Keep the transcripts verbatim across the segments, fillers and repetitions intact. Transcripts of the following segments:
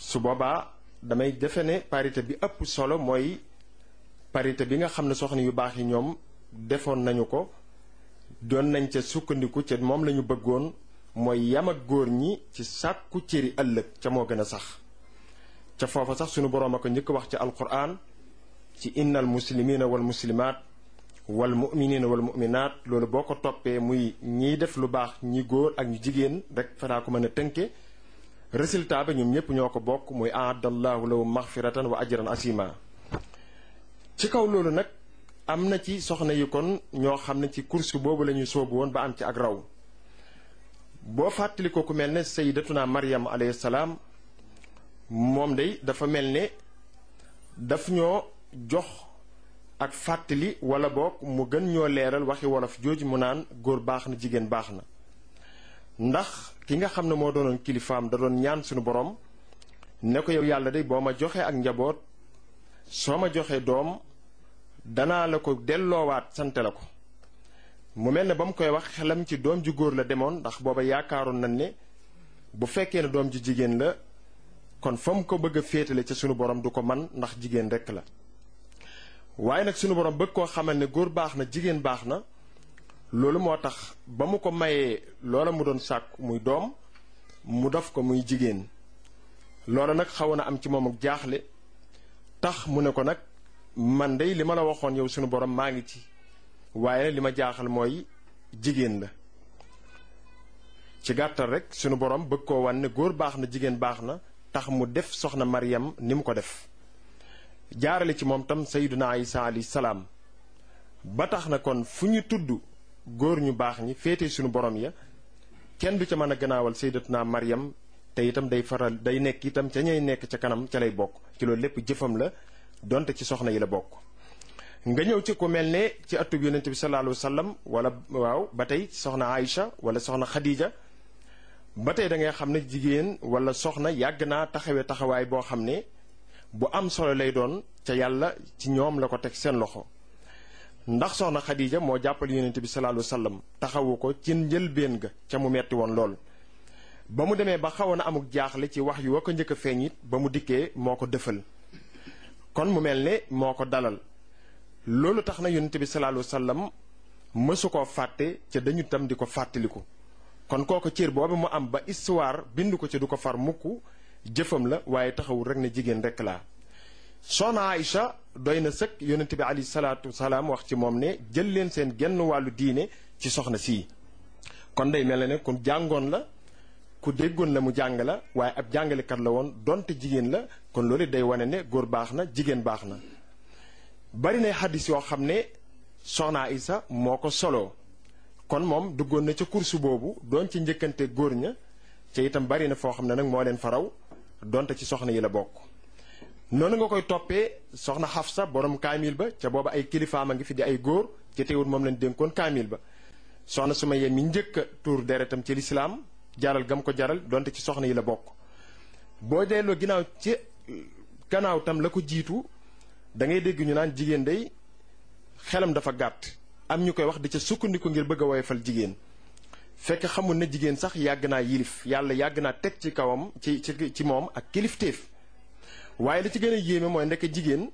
su boobaa damay defe ne parité bi ëpp solo mooy parité bi nga xam ne soxna yu baax yi ñoom defoon nañu ko doon nañ ca sukkandiku ca moom la ñu bëggoon mooy yam ak góor ñi ci sàkku cëri ëllëg ca moo gën a sax ca foofa sax sunu boroom a ko njëkk wax ci alquran ci innal muslimina wal muslimaat wal muminina wal muminaat loolu boo ko toppee muy ñiy def lu baax ñi góor ak ñu jigéen rek fanaa ko mën a tënke résultat ba ñoom ñëpp ñoo ko bokk muy aadallahu lahu maxfiratan wa ajran asima. ci kaw loolu nag am na ci soxna yi kon ñoo xam ne ci course boobu la ñuy soobu woon ba am ci ak raw boo fàttali ko ku mel ne sayyidatuna Maryam alayhi salaam moom day dafa mel ne daf ñoo jox ak fàttali wala boog mu gën ñoo leeral waxi wolof jooju mu naan góor baax na jigéen baax na ndax ki nga xam ne moo doonoon kilifaam da doon ñaan suñu borom ne ko yow yàlla day boo ma joxee ak njaboot soo ma joxee doom danaa la ko delloowaat sante la ko mu mel ne ba mu koy wax xelam ci doom ju góor la demoon ndax booba yaakaaroon nañ ne bu fekkee ne doom ju jigéen la kon fa mu ko bëgg a féetale ca sunu borom du ko man ndax jigéen rekk la waaye nag sunu borom bëgg koo xamal ne góor baax na jigéen baax na loolu moo tax ba mu ko mayee loola mu doon sàkku muy doom mu def ko muy jigéen loola nag xawoon na am ci moom ak jaaxle tax mu ne ko nag man dey li ma la waxoon yow sunu borom maa ngi ci waaye li ma jaaxal mooy jigéen la ci gàttal rek sunu borom bëgg koo wan ne góor baax na jigéen baax na tax mu def soxna Maryam ni mu ko def jaarale ci moom tam sayyiduna Isa alayhi salaam ba tax na kon fu ñu tudd góor ñu baax ñi féete sunu borom ya kenn du ca mën a gannaawal sayyidatuna Maryam te itam day faral day nekk itam ca ñay nekk ca kanam ca lay bokk ci loolu lépp jëfam la donte ci soxna yi la bokk. nga ñëw ci ku mel ne ci atub yonent bi sallallahu alayhi wa sallam wala waaw ba tey soxna Aïcha wala soxna Khadija ba tey da ngay xam ne jigéen wala soxna yàgg naa taxawee taxawaay boo xam ne bu am solo lay doon ca yàlla ci ñoom la ko teg seen loxo ndax soxna Khadija moo jàppal yonent bi sallallahu alayhi wa sallam taxawu ko ci njëlbéen ga ca mu metti woon lool. ba mu demee ba xawoon a amuk jaaxle ci wax yu wa ko njëkk a feeñ it ba mu dikkee moo ko dëfal kon mu mel ne moo ko dalal loolu tax na yonent bi sallallahu alayhi wa sallam mësu koo fàtte ca dañu tam di ko fàttaliku kon kooku cër boobu mu am ba histoire bind ko ci du ko far mukk jëfam la waaye taxawul rek ne jigéen rek laa. soxna Aïcha doy na sëkk yonent bi alayhi salaatu salaam wax ci moom ne jël leen seen genn wàllu diine ci soxna sii kon day mel ne ku jàngoon la ku déggoon la mu jàng la waaye ab jàngalekat la woon donte jigéen la kon loolu day wane ne góor baax na jigéen baax na. bari na xaddis yoo xam ne soxna Aïcha moo ko soloo kon moom duggoon na ca kursu boobu doon ci njëkkante góor ña ca itam bari na foo xam ne nag moo leen faraw donte ci soxna yi la bokk. noonu nga koy toppee soxna Xafsa borom kaamil ba ca booba ay kilifaam a ngi fi di ay góor ca teewul moom lañ dénkoon kaamil ba soxna Sumayya mi njëkk a tuur deretam ci lislaam jaral gam ko jaral donte ci soxna yi la bokk. boo delloo ginnaaw ci gannaaw tam la ko jiitu da ngay dégg ñu naan jigéen day xelam dafa gàtt am ñu koy wax di ca sukkandiku ngir bëgg a woyofal jigéen fekk xamul ne jigéen sax yàgg naa yilif yàlla yàgg naa teg ci kawam ci ci ci moom ak kilifteef waaye li ci gën a yéeme mooy ndekk jigéen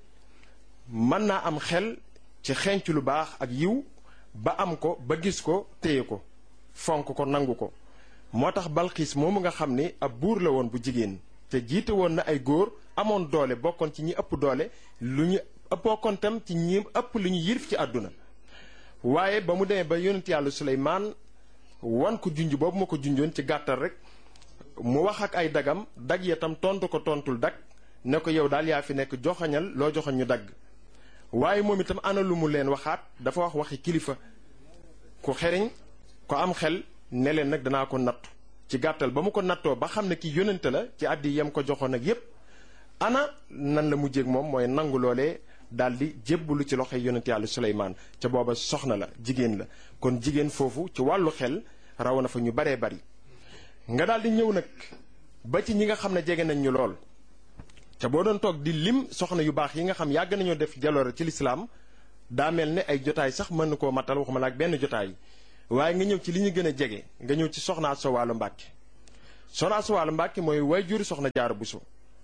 mën naa am xel ci xenc lu baax ak yiw ba am ko ba gis ko téye ko fonk ko nangu ko moo tax Balxiis moomu nga xam ne ab buur la woon bu jigéen te jiite woon na ay góor amoon doole bokkoon ci ñi ëpp doole lu ñu bokkoon tam ci ñi ëpp lu ñu yilif ci àdduna waaye ba mu demee ba yonent yàlla Suleymaan wan ko junj boobu ma ko junjoon ci gàttal rek mu wax ak ay dagam dag ya tam tontu ko tontul dag ne ko yow daal yaa fi nekk joxañal loo joxañ ñu dagg waaye moom itam ana lu mu leen waxaat dafa wax waxi kilifa ku xeriñ ko am xel ne leen nag danaa ko nattu ci gàttal ba mu ko nattoo ba xam ne ki yónnante la ci àddi yam ko joxoon ak yépp ana nan la mujjéeg moom mooy nangu loolee daal di jébbalu ci loxoy yonent yàlla Suleymaan ca booba soxna la jigéen la kon jigéen foofu ci wàllu xel raw na fa ñu baree bari nga daal di ñëw nag ba ci ñi nga xam ne jege nañ ñu lool te boo doon toog di lim soxna yu baax yi nga xam yàgg nañoo def jaloore ci lislaam daa mel ne ay jotaay sax mën na koo matal waxuma la ak benn jotaay waaye nga ñëw ci li ñu gën a jege nga ñëw ci soxna Asta Walo Mbàkke soxna Asta Walo Mbàkke mooy waajur soxna Jaara Buso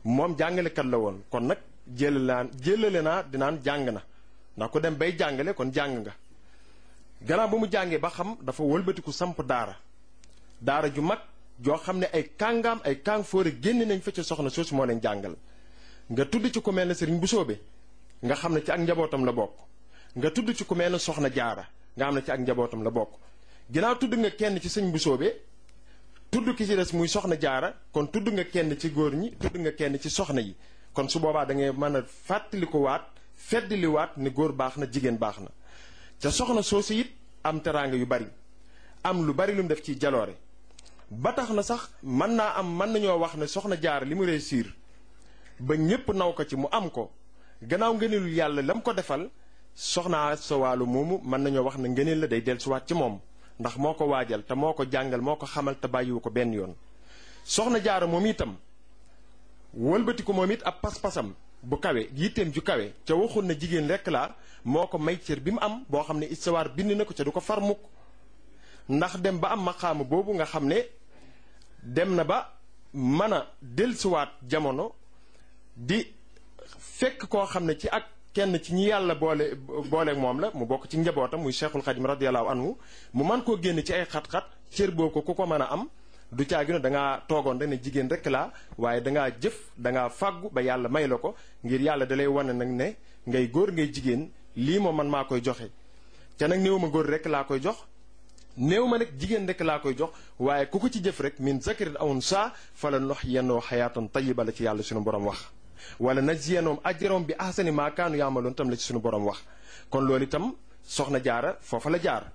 moom jàngalekat la woon kon nag jëlale naa jëlale naa dinaan jàng na ndax ku dem bay jàngale kon jàng nga gannaaw ba mu jàngee ba xam dafa wëlbatiku samp daara daara ju mag joo xam ne ay kàngaam ay kàng fóore génn nañ fa ca soxna soosu moo leen jàngal nga tudd ci ku mel ne sëriñ Busoobe nga xam ne ci ak njabootam la bokk nga tudd ci ku mel ne soxna jaara nga xam ne ci ak njabootam la bokk ginnaaw tudd nga kenn ci sëñ Busoobe tudd ki ci des muy soxna jaara kon tudd nga kenn ci góor ñi tudd nga kenn ci soxna yi kon su boobaa da ngay mën a fàttali ko waat feddali waat ne góor baax na jigéen baax na ca soxna soosu it am teraanga yu bari am lu bari lu mu def ci jaloore ba tax na sax mën naa am mën nañoo wax ne soxna jaara li mu réussir ba ñépp naw ko ci mu am ko gannaaw ngëneelu yàlla la mu ko defal soxna sa wàllu moomu mën nañoo wax ne ngëneel la day dellusiwaat ci moom ndax moo ko waajal te moo ko jàngal moo ko xamal te bàyyiwu ko benn yoon soxna jaara moom itam wëlbati ko moom it ab pas-pasam bu kawe yitteem ju kawe ca waxul na jigéen rekk laa moo ko may cër bi mu am boo xam ne istawaar bind na ko ca du ko far mukk ndax dem ba am maqaama boobu nga xam ne dem na ba mën a dellusiwaat jamono di fekk koo xam ne ci ak kenn ci ñi yàlla boole booleeg moom la mu bokk ci njabootam muy Cheikhul Khadim radiyallahu anhu mu mën koo génn ci ay xat-xat cër boo ko ku ko mën a am du caagino da ngaa toogoon rek ne jigéen rek laa waaye dangaa jëf dangaa fàggu ba yàlla may la ko ngir yàlla dalay wane nag ne ngay góor ngay jigéen lii moom man maa koy joxe ca nag néew ma góor rek laa koy jox néew ma nag jigéen rek laa koy jox waaye ku ko ci jëf rek min zakarin aw unsaa fala nuhyiyannahu hayaatan tayyiba la ci yàlla suñu borom wax wala najziyannahum ajrahum bi ahsani maa kaanu ya'maluun tam la ci suñu borom wax kon loolu itam soxna jaara foofa la jaar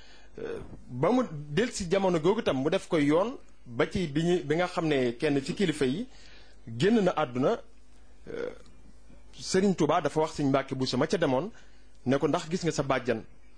ba mu del si jamono googu itam mu def koy yoon ba ci bi ñu bi nga xam ne kenn ci kilifa yi génn na àdduna Sëriñ Tuubaa dafa wax Sëriñ Mbàkke Buso ma ca demoon ne ko ndax gis nga sa bàjjan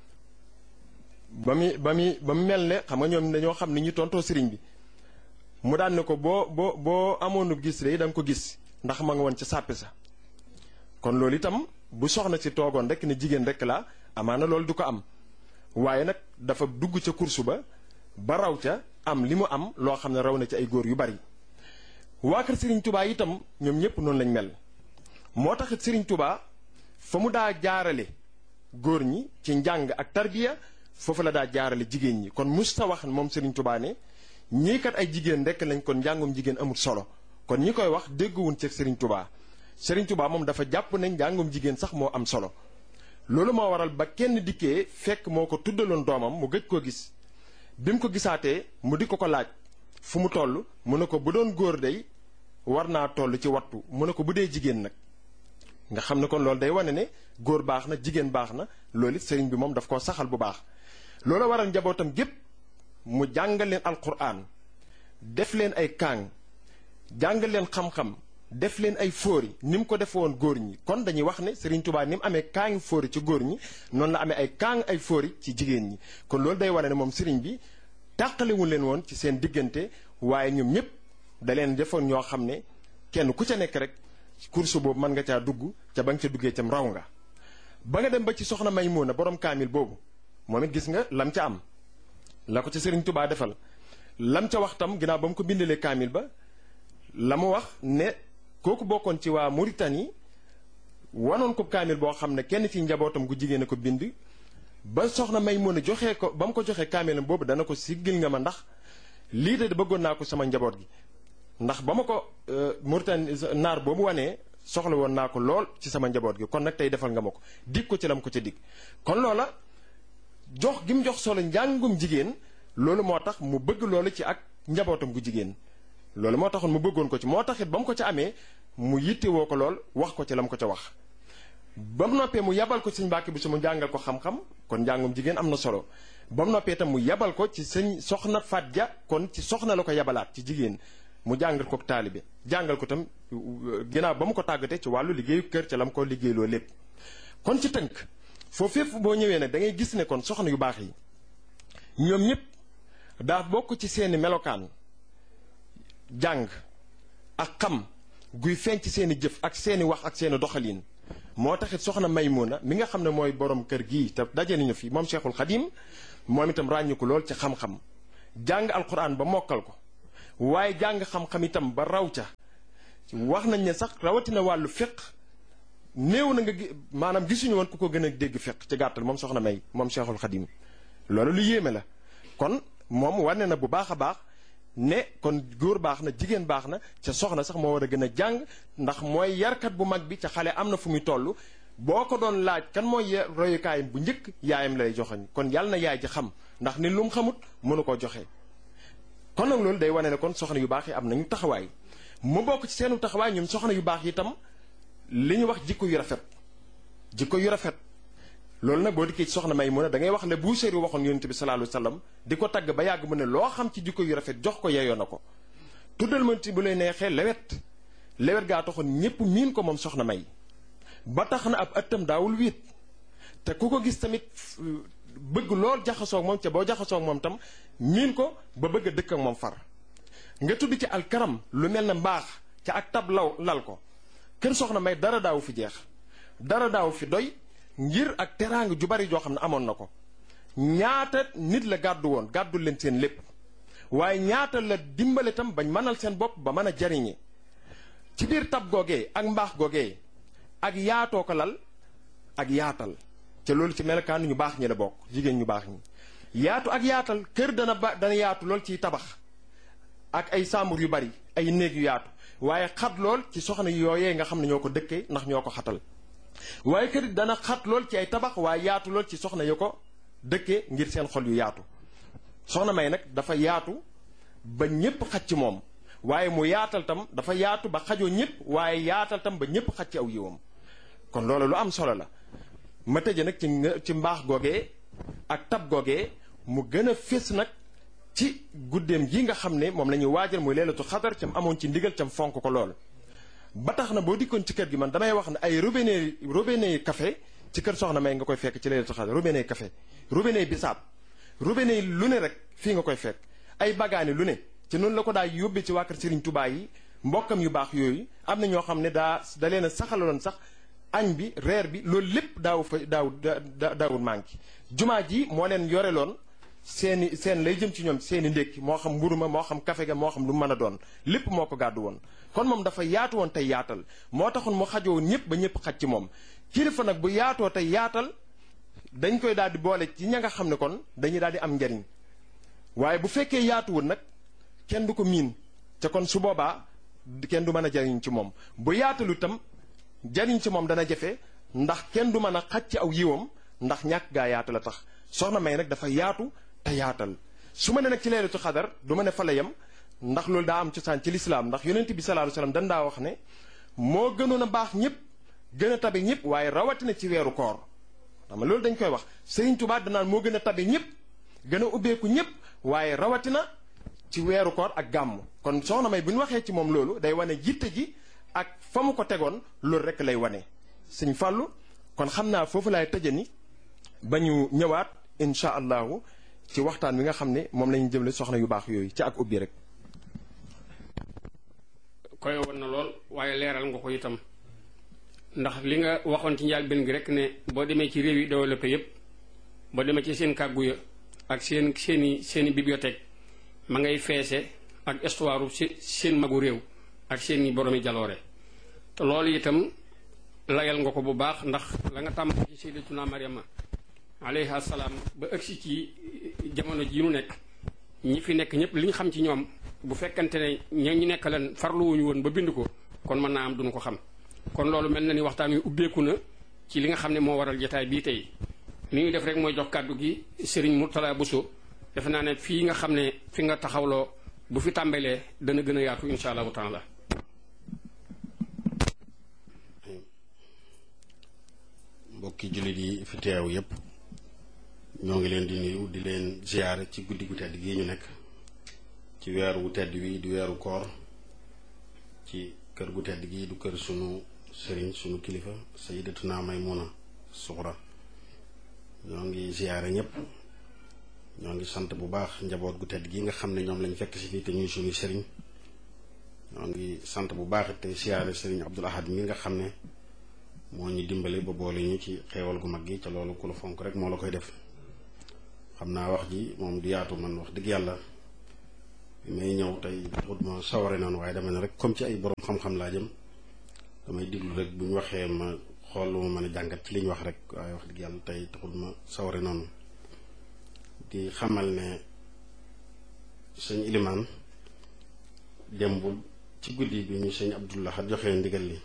ba mu ba mu ba mu mel ne xam nga ñoom dañoo xam ni ñu tontoo sëriñ bi mu daan ne ko boo boo boo amoonu gis rek da nga ko gis ndax ma nga woon ca sàppi sa kon loolu itam bu soxna si toogoon rek ne jigéen rek la amaana loolu du ko am waaye nag dafa dugg ca kursu ba ba raw ca am li mu am loo xam ne raw na ci ay góor yu bari waa kër Serigne Touba itam ñoom ñëpp noonu lañ mel moo taxit Serigne Touba fa mu daa jaarale góor ñi ci njàng ak tarbiya foofu la daa jaarale jigéen ñi kon mus ta wax moom Serigne Touba ne ñii kat ay jigéen rek lañ kon njàngum jigéen amul solo kon ñi koy wax dégguwuñ ci Serigne Touba Serigne Touba moom dafa jàpp ne njàngum jigéen sax moo am solo loolu moo waral ba kenn dikkee fekk moo ko tuddaloon doomam mu gëj koo gis bi mu ko gisaatee mu di ko ko laaj fu mu toll mu ne ko bu doon góor day war naa toll ci wattu mu ne ko bu dee jigéen nag nga xam ne kon loolu day wane ne góor baax na jigéen baax na loolu it sëriñ bi moom daf koo saxal bu baax loolu waral njabootam gépp mu jàngal leen alquran def leen ay kaang jàngal leen xam-xam def leen ay fóori ni mu ko defe woon góor ñi kon dañuy wax ne Serigne Touba ni mu amee kaangi fóori ci góor ñi noonu la amee ay kaang ay fóori ci jigéen ñi kon loolu day wane ne moom Serigne bi tàqalewul leen woon ci seen diggante waaye ñoom ñëpp da leen defoon ñoo xam ne kenn ku ca nekk rek course boobu mën nga caa dugg ca ba nga ca duggee cam raw nga ba nga dem ba ci soxna Maymuna borom kaamil boobu moom it gis nga lam ca am la ko ca Serigne Touba defal lam ca wax tam ginnaaw ba mu ko bindalee kaamil ba la mu wax ne kooku bokkoon ci waa Mauritanie wanoon ko kaamil boo xam ne kenn ci njabootam gu jigéen a ko bind ba soxna Maymuna joxee ko ba mu ko joxee kaamilam boobu dana ko siggil nga ma ndax lii de bëggoon naa ko sama njaboot gi ndax ba ma ko Mauritanie naar boobu wanee soxla woon naa ko lool ci sama njaboot gi kon nag tey defal nga ma ko dig ko ci lam ko ca dig kon loola jox gi mu jox solo njàngum jigéen loolu moo tax mu bëgg loolu ci ak njabootam gu jigéen loolu moo taxoon mu bëggoon ko ci moo taxit ba mu ko ca amee mu yittewoo ko lool wax ko ci la mu ko ca wax ba mu noppee mu yabal ko sëñ Mbàkke Buso mu jàngal ko xam-xam kon njàngum jigéen am na solo ba mu noppee itam mu yabal ko ci sëñ soxna Faat Ja kon ci soxna la ko yabalaat ci jigéen mu jàngal ko taalibe jàngal ko tam ginnaaw ba mu ko tàggatee ci wàllu liggéeyu kër ca la mu ko liggéeyloo lépp kon ci tënk foofu fépp boo ñëwee nag da ngay gis ne kon soxna yu baax yi ñoom ñëpp daa bokk ci seeni melokaan jàng ak xam guy feeñ ci seeni jëf ak seeni wax ak seeni doxalin moo taxit soxna Maymuna mi nga xam ne mooy borom kër gii te daje nañu fi moom Cheikhul Khadim moom itam ràññu ko lool ci xam-xam jàng alquran ba mokkal ko waaye jàng xam-xam itam ba raw ca wax nañ ne sax rawatina wàllu fiq néew na nga maanaam gisuñu woon ku ko gën a dégg fiq ci gàttal moom soxna May moom Cheikhul Khadim loolu lu yéeme la kon moom wane na bu baax a baax ne kon góor baax na jigéen baax na ca soxna sax moo war a gën a jàng ndax mooy yarkat bu mag bi ca xale am na fu muy toll boo ko doon laaj kan mooy royukaayam bu njëkk yaayam lay joxañ kon yàlla na yaay ji xam ndax ni lu mu xamut mënu koo joxe. kon nag loolu day wane ne kon soxna yu baax yi am nañu taxawaay mu bokk ci seenu taxawaay ñoom soxna yu baax yi itam li ñu wax jikko yu rafet jikko yu rafet loolu nag boo dikkee ci soxna May mu ne da ngay wax le Buusiri waxoon yonent bi sallallahu alayhi wasallam di ko tagg ba yàgg mu ne loo xam ci jikko yu rafet jox ko yeyoo na ko tuddal ma ci bu lay neexee lewet lewet gaa taxoon ñépp miin ko moom soxna May ba tax na ab ëttam daawul wiit te ku ko gis tamit bëgg lool jaxasoo ak moom ca boo jaxasoo ak moom tam miin ko ba bëgg a dëkk ak moom far nga tudd ci alkaram lu mel ne mbaax ca ak tab law lal ko kër soxna May dara daawu fi jeex dara daawu fi doy ngir ak teraanga ju bari joo xam ne amoon na ko ñaata nit la gàddu woon gàddul leen seen lépp waaye ñaata la dimbale tam bañ mënal seen bopp ba mën a jariñe ci biir tab googee ak mbaax googee ak yaatoo ko lal ak yaatal ca loolu ci melokaan ñu baax ñi la bokk jigéen ñu baax ñi yaatu ak yaatal kër dana ba dana yaatu lool ciy tabax ak ay sàmbur yu bari ay néeg yu yaatu waaye xat lool ci soxna yooyee nga xam ne ñoo ko dëkkee ndax ñoo ko xatal waaye kër dana xat lool ci ay tabax waaye yaatu lool ci soxna yu ko dëkkee ngir seen xol yu yaatu soxna May nag dafa yaatu ba ñépp xaj ci moom waaye mu yaatal tam dafa yaatu ba xajoo ñépp waaye yaatal tam ba ñépp xaj ci aw yiwam kon loolu lu am solo la ma tëje nag ci ci mbaax googee ak tab googee mu gën a fés nag ci guddeem gi nga xam ne moom la ñuy waajal muy leelatu xadar cam amoon ci ndigal cam fonk ko lool ba tax na boo dikkoon ci kër gi man damay wax ne ay robinet robinet café ci kër soxna May nga koy fekk ci leelatu xadar robinet café robinet bisaab robinet lu ne rek fii nga koy fekk ay bagaani lu ne ci noonu la ko daa yóbbee ci waa kër Serigne Touba yi mbokkam yu baax yooyu am na ñoo xam ne daa da leen a saxaloon sax añ bi reer bi loolu lépp daaw fa daaw daawul manqué jumaa ji moo leen yoreloon seeni seen lay jëm ci ñoom seeni ndékki moo xam mburu ma moo xam kafe ga moo xam lu mën a doon lépp moo ko gàddu woon kon moom dafa yaatu woon tey yaatal moo taxoon mu xajoo ñëpp ba ñëpp xaj ci moom kilifa nag bu yaatoo tey yaatal dañ koy daal di boole ci ña nga xam ne kon dañuy daal di am njariñ waaye bu fekkee yaatuwul nag kenn du ko miin te kon su boobaa kenn du mën a jariñ ci moom bu yaatalu itam jariñ ci moom dana jafe ndax kenn du mën a xaj ci aw yiwam ndax ñàkk gaa yaatu la tax soxna May nag dafa yaatu te yaatal su ma ne nag ci leelatu xadar du ma ne fa la yem ndax loolu daa am cosaan ci lislaam ndax yonent bi sallallahu alayhi wasallam dan daa wax ne moo gënoon a baax ñëpp gën a tabe ñëpp waaye rawatina ci weeru koor xam nga loolu dañ koy wax Serigne Touba danaan moo gën a tabe ñëpp gën a ubbeeku ñëpp waaye rawatina ci weeru koor ak gàmm kon soxna May bu ñu waxee ci moom loolu day wane jitte ji ak fa mu ko tegoon loolu rek lay wane sëñ Fàllu kon xam naa foofu laay tëje ni ba ñu ñëwaat incha allahu ci waxtaan wi nga xam ne moom la ñu jëmle soxna yu baax yooyu ci ak ubbi rek. koy woon na lool waaye leeral nga ko itam ndax li nga waxoon ci njëlbéen gi rek ne boo demee ci réew yi développé yépp boo demee ci seen kàggu ya ak seen seeni seeni bibliothèque ma ngay feese ak histoire seen magu réew ak seeni boroomi jaloore te loolu itam layal nga ko bu baax ndax la nga tàmm ci sayyidatuna Maryama alayha salaam ba ëgsi ci jamono ji nu nekk ñi fi nekk ñëpp li ñu xam ci ñoom bu fekkante ne ña ñu nekk leen farluwuñu woon ba bind ko kon mën naa am duñu ko xam kon loolu mel na ni waxtaan wi ubbeeku na ci li nga xam ne moo waral jotaay bii tey li ñuy def rek mooy jox kàddu gi Serigne Mourtala Bousso defe naa ne fii nga xam ne fi nga taxawloo bu fi tàmbalee dana gën a yaatu insha allahu taala. mbokki jullit yi fi teew yépp ñoo ngi leen di nuyu di leen ziyaare ci guddi gu tedd gii ñu nekk ci weeru gu tedd wi di weeru koor ci kër gu tedd gii du kër sunu sëriñ sunu kilifa sayyidatuna Maymuna Suxra ñoo ngi ziyaare ñépp ñoo ngi sant bu baax njaboot gu tedd gii nga xam ne ñoom lañ fekk si fii te ñuy sunu sëriñ ñoo ngi sant bu baax te ziyaare sëriñ Abdul Ahad mi nga xam ne moo ñu dimbale ba boole ñu ci xeewal gu mag gi ca loolu ku la fonk rek moo la koy def xam naa wax ji moom du yaatu man wax dëgg yàlla may ñëw tey taxut ma saware noonu waaye dama ne rek comme ci ay borom xam-xam laa jëm damay diglu rek bu ñu waxee ma xool lu ma mën a jàngat ci li ñu wax rek waaye wax dëgg yàlla tey taxut ma saware noonu di xamal ne sëñ Ilimaan démbul ci guddi bi ñu sëñ Abdullah joxee ndigal li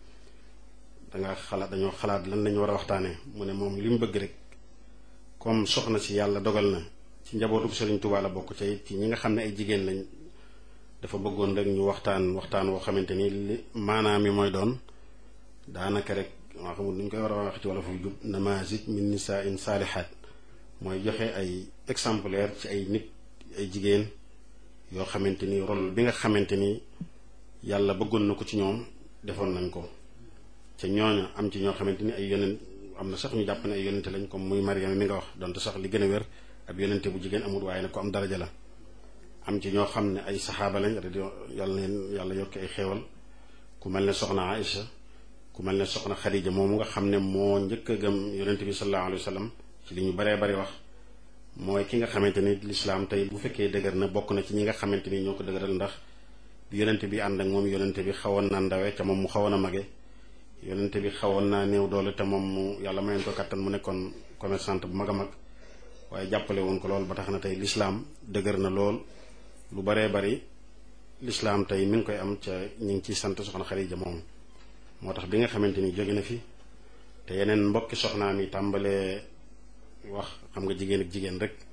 danga xalaat dañoo xalaat lan lañu war a waxtaanee mu ne moom li mu bëgg rek comme soxna si yàlla dogal na ci njabootu Sëriñ Tuubaa la bokk ca ci ñi nga xam ne ay jigéen lañ dafa bëggoon rek ñu waxtaan waxtaan woo xamante ni li maanaam mi mooy doon daanaka rek maa xamul nu ñu koy war a wax ci wala fu jub namaazij min nisaa'in saalihaat mooy joxe ay exemplaire ci ay nit ay jigéen yoo xamante ni rôle bi nga xamante ni yàlla bëggoon na ko ci ñoom defoon nañ ko ca ñooñu am ci ñoo xamante ni ay yonent am na sax ñu jàpp ne ay yonente lañ comme muy Mariama mi nga wax donte sax li gën a wér ab yonente bu jigéen amul waaye nag ko am daraja la am ci ñoo xam ne ay saxaaba lañ yàlla leen yàlla yokk ay xéewal ku mel ne soxna Aïcha ku mel ne soxna Xadija moomu nga xam ne moo njëkk a gëm yonente bi sallallahu alayhi wa sallam ci li ñu baree bari wax mooy ki nga xamante ni lislaam tey bu fekkee dëgër na bokk na ci ñi nga xamante ni ñoo ko dëgëral ndax bi yonente bi ànd ak moom yonente bi xawoon naa ndawe ca moom mu xawoon a mage yonente bi xawoon naa néew doole te moom mu yàlla mayoon ko kattan mu nekkoon commerçante bu mag a mag waaye jàppale woon ko lool ba tax na tey lislaam dëgër na lool lu baree bari lislaam tey mi ngi koy am ca ñu ngi ciy sant soxna Xadija moom moo tax bi nga xamante ni jóge na fi te yeneen mbokki soxnaam yi tàmbalee wax xam nga jigéen ak jigéen rek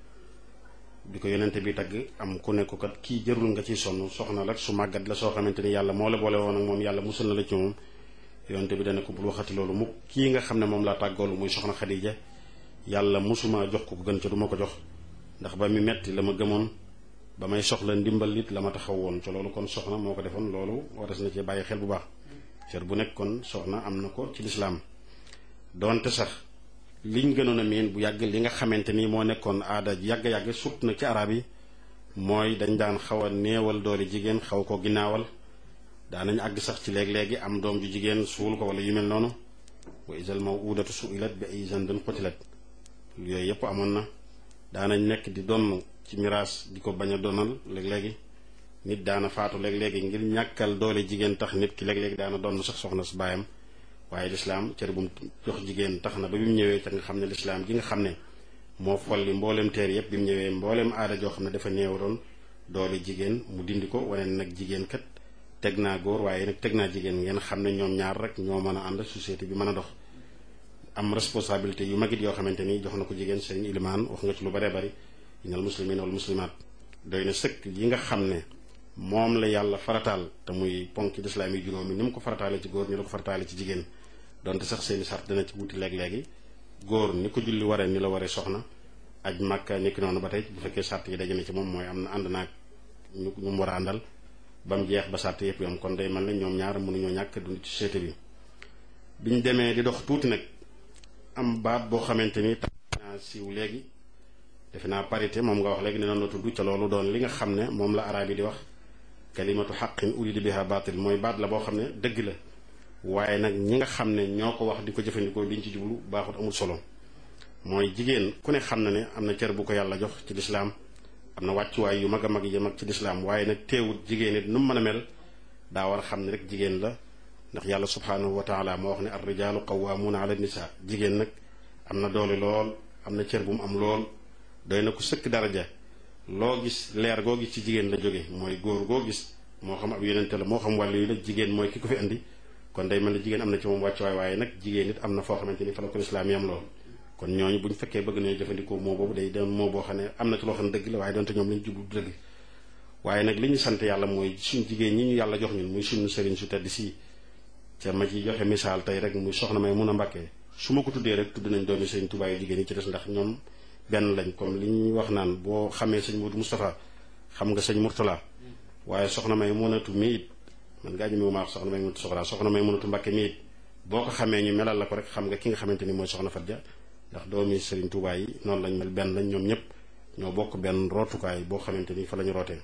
bi ko yonente bi tagg am ku ne ko kat kii jërul nga ciy sonn soxna la su màggat la soo xamante ni yàlla moo la boole woon ak moom yàlla musul na la ci moom yonente bi dana ko bul waxati loolu mu kii nga xam ne moom laa tàggoolu muy soxna Xadija yàlla musuma jox ko ko gën ca du ma ko jox ndax ba mi metti la ma gëmoon ba may soxla ndimbal it la ma taxaw woon ca loolu kon soxna moo ko defoon loolu waras na ci bàyyi xel bu baax cër bu nekk kon soxna am na ko ci lislaam doonte sax liñ gënoon a miin bu yàgg li nga xamante ni moo nekkoon aada yàgg-yàgg sut na ci arab yi mooy dañ daan xaw a néewal doole jigéen xaw ko ginnaawal daanañ àgg sax ci léeg-léegi am doom ju jigéen suul ko wala yu mel noonu wa isal mawudatu suilat bi ay zanbin qutilat yooyu yëpp amoon na daanañ nekk di donn ci miraas di ko bañ a donal léeg-léegi nit daana faatu léeg-léegi ngir ñàkkal doole jigéen tax nit ki léeg-léegi daana donn sax soxna su baayam waaye lislaam cër bu mu jox jigéen tax na ba bi mu ñëwee ca nga xam ne lislaam gi nga xam ne moo folli mbooleem teer yëpp bi mu ñëwee mbooleem aada joo xam ne dafa néewroon doole jigéen mu dindi ko wane nag jigéen kat teg naa góor waaye nag teg naa jigéen ngeen xam ne ñoom ñaar rek ñoo mën a ànd société bi mën a dox am responsabilité yu magit yoo xamante ni jox na ko jigéen sëñ Ilimaan wax nga ci lu baree bari inal muslimin wal muslimaat doy na sëkk yi nga xam ne moom la yàlla farataal te muy ponk ci lislaam yi juróomi ni mu ko farataale ci góor ni la ko farataale ci jigéen donte sax seeni sart dana ci wuti léeg-léegi góor ni ko julli waree ni la waree soxna aj Makka ni ki noonu ba tey bu fekkee sart yi daje na ci moom mooy am na ànd naag ñu ñu mu war a àndal ba mu jeex ba sart yëpp yom kon day mel ne ñoom ñaar mënuñoo ñàkk dund ci société bi biñ demee di dox tuuti nag am baat boo xamante ni tax naa siiw léegi defe naa parité moom nga wax léegi ne noonu la tudd ca loolu doon li nga xam ne moom la araab yi di wax kalimatu xaqin urida biha baatil mooy baat la boo xam ne dëgg la waaye nag ñi nga xam ne ñoo ko wax di ko jëfandikoo liñ ci jublu baaxut amul solo mooy jigéen ku ne xam na ne am na cër bu ko yàlla jox ci lislaam am na wàccuwaay yu mag a mag yi mag ci lislaam waaye nag teewut jigéen it nu mu mën a mel daa war a xam ne rek jigéen la ndax yàlla subhaanahu wa taala moo wax ne ar rijaalu qawwaamuuna ala nisaa jigéen nag am na doole lool am na cër bu mu am lool doy na ko sëkk daraja loo gis leer goo gis ci jigéen la jóge mooy góor goo gis moo xam ab yonente la moo xam wàllu yi la jigéen mooy ki ko fi indi kon day mel ne jigéen am na ci moom wàccuwaay waaye nag jigéen it am na foo xamante ni fa la ko lislaam yam lool kon ñooñu bu ñu fekkee bëgg nañu jëfandikoo moo boobu day doon moo boo xam ne am na ci loo xam ne dëgg la waaye doonte ñoom lañu jublu dëgg waaye nag li ñu sant yàlla mooy suñ jigéen ñi ñu yàlla jox ñun muy suñu sëriñ su tedd si ca ma ci joxe misaal tey rek muy soxna may mun a mbàkkee su ma ko tuddee rek tudd nañ doomi sëriñ Tuubaa yu jigéen yi ci des ndax ñoom benn lañ comme li ñuy wax naan boo xamee sëñ Modou Moustapha xam nga sëñ Mourtala waaye soxna may munatu mi it man ngaa ñëmewu maa wax soxna may munatu soxna soxna may munatu mbàkke mi it boo ko xamee ñu melal la ko rek xam nga ki nga xamante ni mooy soxna Fatja ndax doomi sëriñ Tuubaa yi noonu lañ mel benn lañ ñoom ñëpp ñoo bokk benn rootukaay boo xamante ni fa la ñu rootee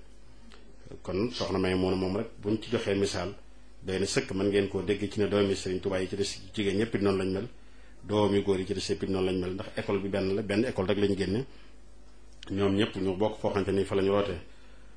kon soxna may mun a moom rek buñ ci joxee misaal doy na sëkk mën ngeen koo dégg ci ne doomi sëriñ Tuubaa yi ci des jigéen ñëpp it noonu lañ mel doomi góor yi ci des yëpp it noonu lañ mel ndax école bi benn la benn école rek lañ génne ñoom ñëpp ñu bokk foo xamante ni fa la ñu rootee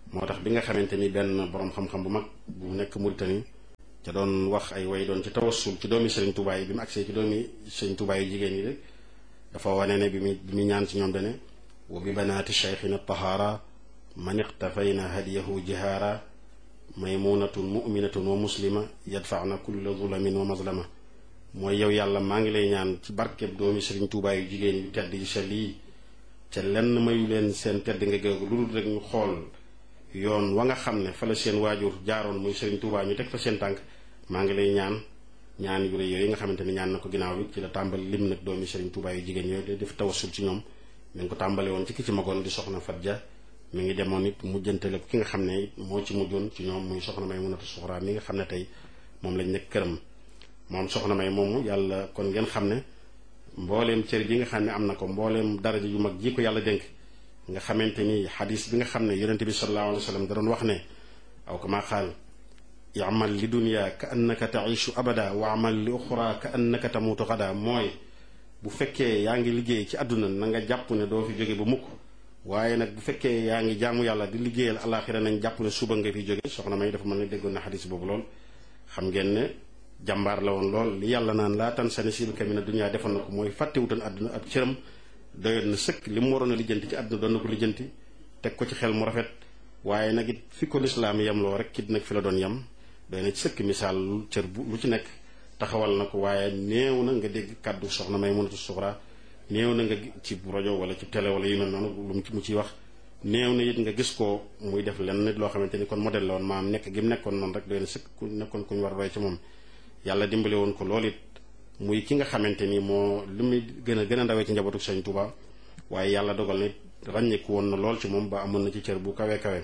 moo tax bi nga xamante ni benn borom xam-xam bu mag bu nekk Mauritanie ca doon wax ay way doon ci tawassul ci doomi Serigne Touba yi bi mu agsee ci doomi Serigne Touba yu jigéen yi rek dafa wane ne bi muy bi muy ñaan ci ñoom dane wa bi banaati cheikhina tahara man iqtafayna hadiyahu jihaara maymunatun muminatun wa muslima yadfaana kulla zulamin wa mazlama mooy yow yàlla maa ngi lay ñaan ci barkeb doomi Serigne Touba yu jigéen yu tedd yu sell yi ca lenn mayu leen seen tedd nga géegu lu dul rek ñu xool yoon wa nga xam ne fa la seen waajur jaaroon muy Serigne Touba ñu teg fa seen tànk maa ngi lay ñaan ñaan yu rëy yooyu nga xamante ni ñaan na ko ginnaaw bi ci la tàmbali lim nag doomi Serigne Touba yu jigéen yooyu day def tawassul ci ñoom mi ngi ko tàmbale woon ci ki ci magoon di soxna Fatja mi ngi demoon it mujjantale ki nga xam ne moo ci mujjoon ci ñoom muy soxna Maymunatu Suxra mi nga xam ne tey moom lañ nekk këram moom soxna May moomu yàlla kon ngeen xam ne mbooleem cër bi nga xam ne am na ko mbooleem daraja yu mag ji ko yàlla dénk nga xamante ni xadis bi nga xam ne yonente bi sallallahu alayhi wa sallam da doon wax ne aw kama qaal yamal li dunya ka annaka taishu abada wa amal li uxra ka annaka tamutu xada mooy bu fekkee yaa ngi liggéey ci àdduna na nga jàpp ne doo fi jóge ba mukk waaye nag bu fekkee yaa ngi jaamu yàlla di liggéeyal alaxira nañ jàpp ne suba nga fi jóge soxna May dafa mën ne déggoon na xadis boobu lool xam ngeen ne jàmbaar la woon lool li yàlla naan laa tan sani siibaka mina dunya defoon na ko mooy fàttewutoon àdduna ab cëram doyoon na sëkk li mu waroon a lijjanti ci àdduna doon na ko lijjanti teg ko ci xel mu rafet waaye nag it fi ko lislaam yem loo rek kit nag fi la doon yem doy na ci sëkk misaal lu cër bu lu ci nekk taxawal na ko waaye néew na nga dégg kàddu soxna Maymunatu Suxra néew na nga ci rajo wala ci télé wala yu mel noonu lu mu ciy wax néew na it nga gis ko muy def lenn nit loo xamante ni kon modèle la woon maam nekk gi mu nekkoon noonu rek doy na sëkk ku nekkoon ku ñu war a roy ci moom yàlla dimbale woon ko loolu it muy ki nga xamante ni moo li muy gën a gën a ndawee ci njabootu Sëñ Tuuba waaye yàlla dogal nit ràññeeku woon na lool ci moom ba amoon na ci cër bu kawe kawe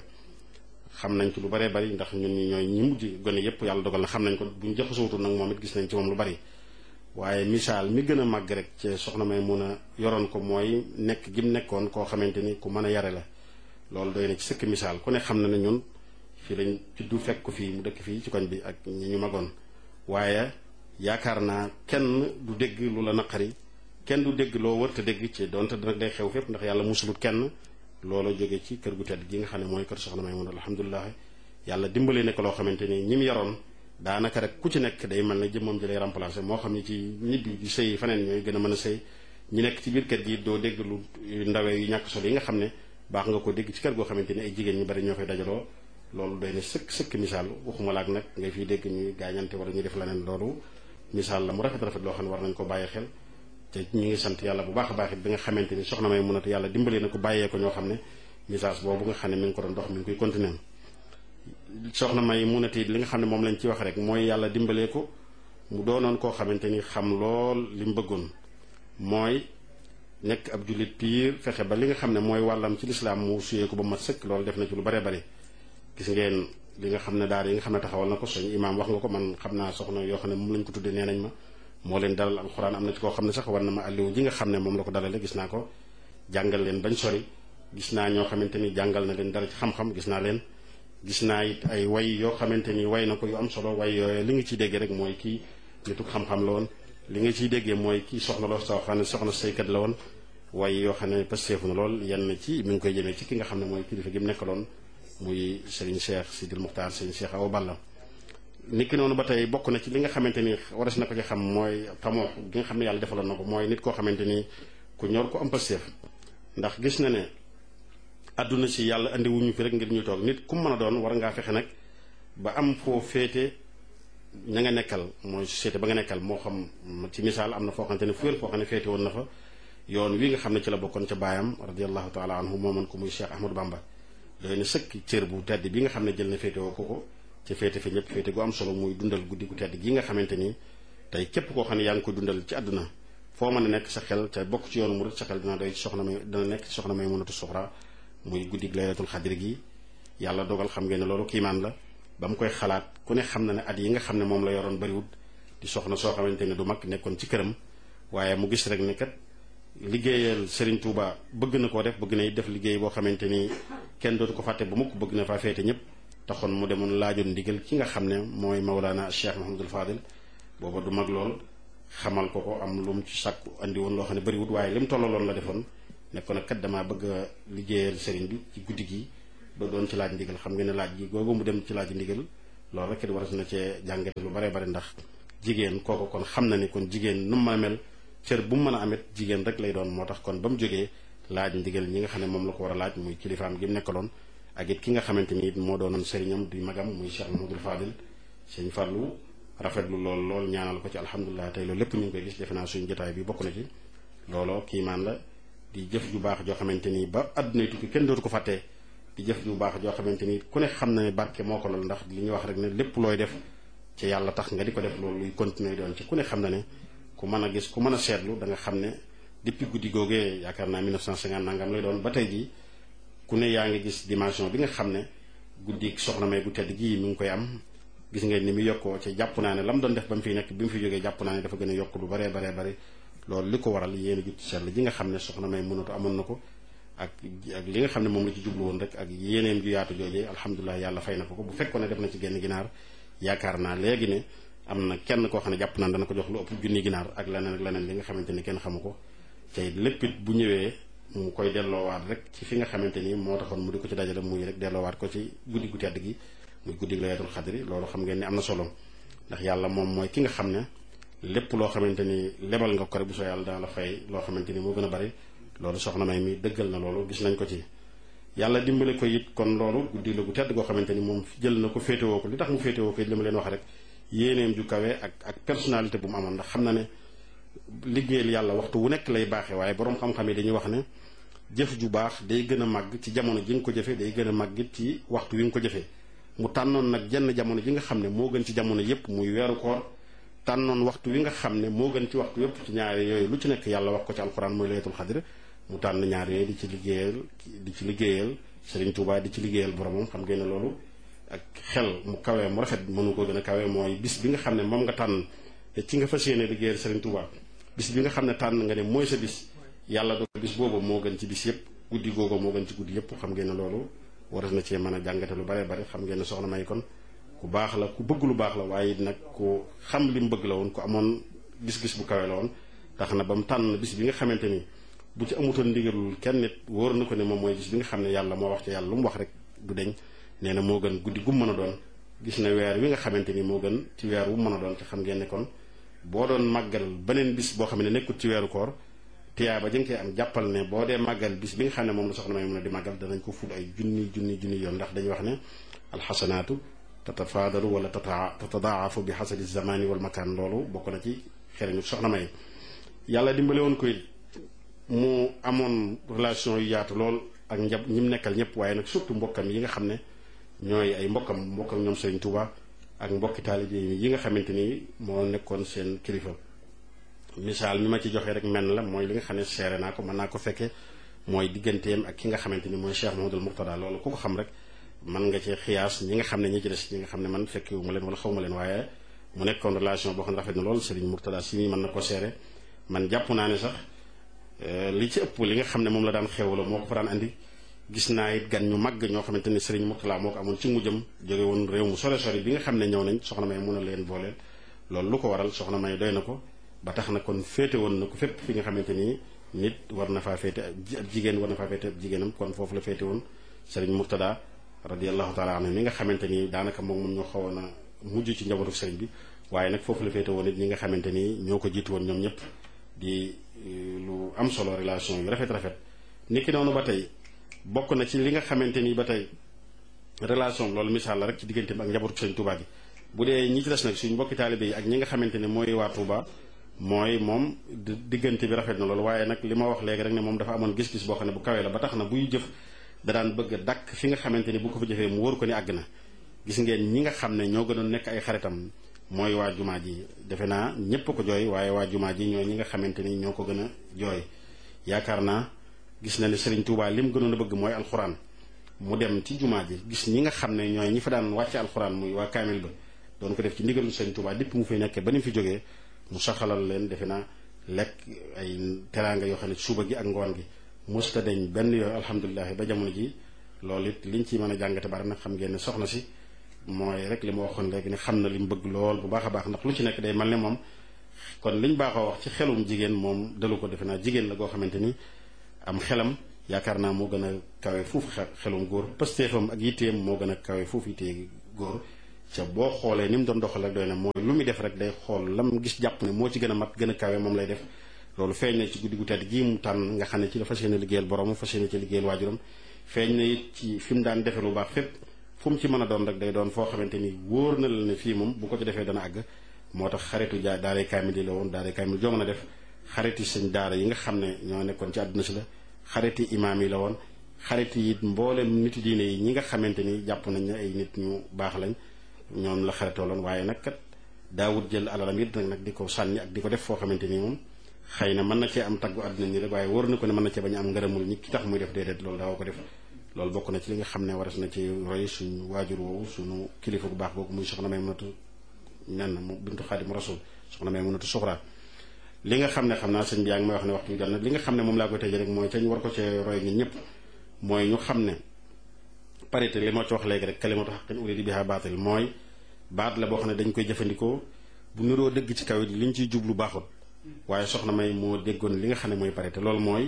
xam nañ ci lu baree bari ndax ñun ñi ñooy ñi mujj gone yépp yàlla dogal na xam nañ ko buñ jaxasootul nag moom it gis nañ ci moom lu bari waaye misaal mi gën a màgg rek ci soxna May mun a yoroon ko mooy nekk gi mu nekkoon koo xamante ni ku mën a yare la loolu doy na ci sëkk misaal ku ne xam na ne ñun fii lañ juddu fekk ko fii mu dëkk fii ci koñ bi ak ñi ñu magoon waaye yaakaar naa kenn du dégg lu la naqari kenn du dégg loo wër te dégg ci donte nag day xew fépp ndax yàlla musulut kenn loolu jóge ci kër gu tedd gi nga xam ne mooy kër soxna May mun alhamdulilah yàlla dimbale ne ko loo xamante ni ñi mu yoroon daanaka rek ku ci nekk day mel ne jëmmam ji lay remplacé moo xam ne ci ñibbi di sëy faneen ñooy gën a mën a sëy ñi nekk ci biir kër gi doo dégg lu ndawee yu ñàkk solo yi nga xam ne baax nga ko dégg ci kër goo xamante ni ay jigéen ñu bari ñoo fay dajaloo loolu doy na sëkk sëkk misaal waxuma laak nag ngay fiy dégg ñuy gaañante wala ñuy def leneen loolu misaal la mu rafet rafet loo xam ne war nañ ko bàyyi xel te ñu ngi sant yàlla bu baax a baax it bi nga xamante ni soxna May mun a yàlla dimbalee na ko bàyyee ko ñoo xam ne message boobu nga xam ne mi ngi ko doon dox mi ngi koy continuer soxna May mun a li nga xam ne moom lañ ci wax rek mooy yàlla dimbalee ko mu doonoon koo xamante ni xam lool li mu bëggoon mooy nekk ab jullit piir fexe ba li nga xam ne mooy wàllam ci lislaam mu suyee ko ba mat sëkk loolu def na ci lu baree bari gis ngeen li nga xam ne daara yi nga xam ne taxawal na ko suñu imaam wax nga ko man xam naa soxna yoo xam ne moom lañ ko tuddee nee nañ ma moo leen dalal alxuraan am na ci koo xam ne sax war na ma àlliwu ji nga xam ne moom la ko dalale gis naa ko jàngal leen bañ sori gis naa ñoo xamante ni jàngal na leen dara ci xam-xam gis naa leen gis naa it ay way yoo xamante ni way na ko yu am solo way yooyu li nga ciy déggee rek mooy kii nitu xam-xam la woon li nga ciy déggee mooy kii soxna loo soo xam ne soxna saykat la woon way yoo xam ne pasteefu na lool yenn ci mi ngi koy jëmee ci ki nga xam ne mooy kilifa gi mu nekkaloon muy Serigne Cheikh Sidil Muxtaar Serigne Cheikh Awa Balla niki noonu ba tey bokk na ci li nga xamante ni waras na ko ci xam mooy tamoo gi nga xam ne yàlla defaloon na ko mooy nit koo xamante ni ku ñor ko am pasteef ndax gis na ne àdduna si yàlla andi wuñu fi rek ngir ñu toog nit ku mën a doon war ngaa fexe nag ba am foo féete ña nga nekkal mooy société ba nga nekkal moo xam ci misaal am na foo xamante ne fu wér foo xam ne féete woon na fa yoon wi nga xam ne ci la bokkoon ca baayam radiallahu taala anhu mooman ko muy Cheikh Ahmadou Bamba doy na sëkk cër bu tedd bi nga xam ne jël na féete woo ko ko ci féete fi ñëpp féete gu am solo muy dundal guddi gu tedd gi nga xamante ni tey képp koo xam ne yaa ngi koy dundal ci àdduna foo mën a nekk sa xel te bokk ci yoonu murid sa xel dina doy ci soxna may dina nekk ci soxna Maymunatu Suxra muy guddi laylatul xadri gi yàlla dogal xam ngeen ne loolu kiimaan la ba mu koy xalaat ku ne xam na ne at yi nga xam ne moom la yoroon bariwut di soxna soo xamante ne du mag nekkoon ci këram waaye mu gis rek ne kat liggéeyal Serigne Touba bëgg na koo def bëgg na def liggéey boo xamante ni kenn dootu ko fàtte ba mukk bëgg na faa féete ñëpp taxoon mu demoon laajoon ndigal ki nga xam ne mooy Mawlana Cheikh Mahamadul Fadil booba du mag lool xamal ko ko am lu mu ci sàkku andi woon loo xam ne bariwut waaye li mu tollaloon la defoon nekkoon nag kat damaa bëgg a liggéeyal Serigne bi ci guddi gi ba doon ci laaj ndigal xam nga ne laaj gi googu mu dem ci laaj ndigal loolu rek it war na cee jàngate lu bare bare ndax jigéen kooku kon xam na ni kon jigéen nu mu mën a mel cër bu mu mën a amit jigéen rek lay doon moo tax kon ba mu jógee laaj ndigal ñi nga xam ne moom la ko war a laaj muy kilifaam gi mu nekkaloon ak it ki nga xamante ni it moo doonoon sëriñam di magam muy Cheikh Mamadou Fadil sëñ Fallou rafetlu lool lool ñaanal ko ci alhamdulilah tey loolu lépp ñu ngi koy gis defe naa suñu jotaay bi bokk na ci looloo kiimaan la di jëf ju baax joo xamante ni ba àdduna tukki kenn dootu ko fàttee di jëf ju baax joo xamante ni ku ne xam na ne barke moo ko lool ndax li ñuy wax rek ne lépp looy def ci yàlla tax nga di ko def loolu luy continuer doon ci ku ne xam na ne ku mën a gis ku mën a seetlu da nga xam ne depuis guddi googee yaakaar naa mille neuf cent cinquante nangam lay doon ba tey jii ku ne yaa ngi gis dimension bi nga xam ne guddi soxna May gu tedd gii mi ngi koy am gis ngeen ni mu yokkoo ci jàpp naa ne la mu doon def ba mu fiy nekk bi mu fi jógee jàpp naa ne dafa gën a yokk lu baree baree bari loolu li ko waral yéen a jut ci sell ji nga xam ne soxna May mënatu amoon na ko ak ak li nga xam ne moom la ci jublu woon rek ak yéeneem ju yaatu joojee alhamdulilah yàlla fay na ko ko bu fekkoon ne def na ci genn ginaar yaakaar naa léegi ne am na kenn koo xam ne jàpp naa dana ko jox lu ëpp junni ginaar ak leneen ak leneen li nga xamante ni kenn xamu ko tey lépp it bu ñëwee mu koy delloowaat rek ci fi nga xamante ni moo taxoon mu di ko ci dajale muy rek delloowaat ko ci guddi gu tedd gi muy guddi laylatul xadri loolu xam ngeen ni am na solo ndax yàlla moom mooy ki nga xam ne lépp loo xamante ni lebal nga ko rek bu soo yàlla dana la fay loo xamante ni moo gën a bari loolu soxna May mi dëggal na loolu gis nañ ko ci yàlla dimbale ko it kon loolu guddi la gu tedd goo xamante ni moom jël na ko féetewoo ko li tax mu féetewoo ko it li ma leen wax rek yéeneem ju kawe ak ak personnalité bu mu amoon ndax xam na ne liggéeyal yàlla waxtu wu nekk lay baaxee waaye boroom xam-xam yi dañuy wax ne jëf ju baax day gën a màgg ci jamono ji nga ko jëfee day gën a màgg it ci waxtu wi nga ko jëfee mu tànnoon nag jenn jamono ji nga xam ne moo gën ci jamono yépp muy weeru koor tànnoon waxtu wi nga xam ne moo gën ci waxtu yépp ci ñaari yooyu lu ci nekk yàlla wax ko ci alxuraan mooy laylatul xadr mu tànn ñaar yooyu di ci liggéeyal di ci liggéeyal Serigne Touba di ci liggéeyal boromam xam ngeen ne loolu ak xel mu kawee mu rafet mënu ko gën a kawee mooy bis bi nga xam ne moom nga tànn te ci nga fas yéene liggéeyal Serigne Touba bis bi nga xam ne tànn nga ne mooy sa bis yàlla do bis boobu moo gën ci bis yépp guddi googu moo gën ci guddi yépp xam ngeen ne loolu war na cee mën a jàngate lu bare bare xam ngeen ne soxna May kon ku baax la ku bëgg lu baax la waaye nag ku xam li mu bëgg la woon ku amoon gis-gis bu kawe la woon tax na ba mu tànn bis bi nga xamante ni bu ci amutoon ndigalul kenn nit wóor na ko ne moom mooy bis bi nga xam ne yàlla moo wax ci yàlla lu mu wax rek du deñ nee na moo gën guddi gu mën a doon gis na weer wi nga xamante ni moo gën ci weer wu mën a doon te xam ngeen ne kon boo doon màggal beneen bis boo xam ne nekkut ci weeru koor tiyaa ba jëng koy am jàppal ne boo dee màggal bis bi nga xam ne moom la soxna May mën a di màggal danañ ko ful ay junni junni junni yoon ndax dañuy wax ne alxasanaatu tatafaadalu wala tata tatadaafu bi xasadi zamani wal makaan loolu bokk na ci xereñu soxna May yàlla dimbale woon ko it mu amoon relation yu yaatu lool ak njab ñi mu nekkal ñëpp waaye nag surtout mbokkam yi nga xam ne ñooy ay mbokkam mbokkam ñoom Serigne Touba ak mbokki taalibe yi nga xamante ni moo nekkoon seen kilifa misaal mi ma ci joxee rek menn la mooy li nga xam ne seere naa ko mën naa ko fekke mooy digganteem ak ki nga xamante ni mooy Cheikh Mouhamadoul Mourtada loolu ku ko xam rek man nga ci xiyaas ñi nga xam ne ñi ci des ñi nga xam ne man fekkewu ma leen wala xaw ma leen waaye mu nekkoon relation boo xam ne rafet na lool Serigne Mourtada si mii mën na ko seere man jàpp naa ne sax li ci ëpp li nga xam ne moom la daan xewloo moo ko fa daan andi gis naa it gan ñu màgg ñoo xamante ni Serigne Mourtada moo ko amoon ci mujjam jóge woon réew mu sore sori bi nga xam ne ñëw nañ soxna May mun a leen booleel loolu lu ko waral soxna May doy na ko ba tax na kon féete woon na ko fépp fi nga xamante ni nit war na faa féete ab jigéen war na faa féete ab jigéenam kon foofu la féete woon Serigne Mourtada radiyallahu taala anhu mi nga xamante ni daanaka moom mun ñoo xawoon a mujj ci njabootu Serigne bi waaye nag foofu la féete woon it ñi nga xamante ni ñoo ko jiitu woon ñoom ñëpp di lu am solo relation yu rafet rafet niki noonu ba tey bokk na ci li nga xamante ni ba tey relation loolu misaal la rek ci digganteem ak njabootu Serigne Touba gi bu dee ñi ci des nag suñu mbokki taalibe yi ak ñi nga xamante ne mooy waa Touba mooy moom diggante bi rafet na loolu waaye nag li ma wax léegi rek ne moom dafa amoon gis-gis boo xam ne bu kawee la ba tax na buy jëf da daan bëgg a dakk fi nga xamante ni bu ko fa jëfee mu wóor ko ni àgg na gis ngeen ñi nga xam ne ñoo gënoon nekk ay xaritam mooy waa jumaa ji defe naa ñépp ko jooy waaye waa jumaa ji ñooy ñi nga xamante ni ñoo ko gën a jooy yaakaar naa gis na ne Serigne Touba li mu gënoon a bëgg mooy alxuraan mu dem ci jumaa ji gis ñi nga xam ne ñooy ñi fa daan wàcce alxuraan muy waa kaamil ba doon ko def ci ndigalu Serigne Touba dipp mu fi nekkee ba ni mu fi jógee mu saxalal leen defe naa lekk ay teraanga yoo xam ne suba gi ak ngoon gi musta deñ benn yooyu alhamdulilah ba jamono ji loolu it liñ ci mën a jàngate bari nag xam ngeen ne soxna si mooy rek li ma waxoon léegi ne xam na li mu bëgg lool bu baax a baax ndax lu ci nekk day mel ne moom kon liñ baaxoo wax ci xelum jigéen moom dalu ko defe naa jigéen la goo xamante ni am xelam yaakaar naa moo gën a kawe foofu xelum góor pëstéefam ak yitteem moo gën a kawe foofu yittee góor ca boo xoolee ni mu doon doxal rek doy na mooy lu muy def rek day xool lam gis jàpp ne moo ci gën a mat gën a kawe moom lay def loolu feeñ na ci guddi gu tedd gii mu tànn nga xam ne ci la fas yéene liggéeyal borom fas yéene ci liggéeyal waajuram feeñ na it ci fi mu daan defe lu baax fépp fu mu ci mën a doon rek day doon foo xamante ni wóor na la ne fii moom bu ko ci defee dana àgg moo tax xaritu jaa daaray kaamil yi la woon daaray kaamil joo mën a def xariti sëñ daara yi nga xam ne ñoo nekkoon ci àdduna si la xariti imaam yi la woon xariti it mboolem nit diine yi ñi nga xamante ni jàpp nañ ne ay nit ñu baax lañ ñoom la xaritoo loon waaye nag kat daawut jël alalam it nag nag di ko sànni ak di ko def foo xamante ni moom xëy na mën na cee am taggu àdduna ni rek waaye wóor na ko ne mën na cee bañ a am ngërëmul ñi ki tax muy def déedéet loolu daaw ko def loolu bokk na ci li nga xam ne waras na ci roy suñu waajur woowu suñu kilifa bu baax boobu muy soxna may mënatu nen mu bintu xaadim rasul soxna may mënatu suxra li nga xam ne xam naa sëñ bi yaa ngi may wax ne waxtu bi jot na li nga xam ne moom laa koy tëjee rek mooy te ñu war ko cee roy ñun ñëpp mooy ñu xam ne parité li ma ci wax léegi rek kalimatu haqqin urida biha baatil mooy baat la boo xam ne dañ koy jëfandikoo bu niroo dëgg ci kaw it li ñu ciy jublu baaxut waaye soxna may moo déggoon li nga xam ne mooy parité loolu mooy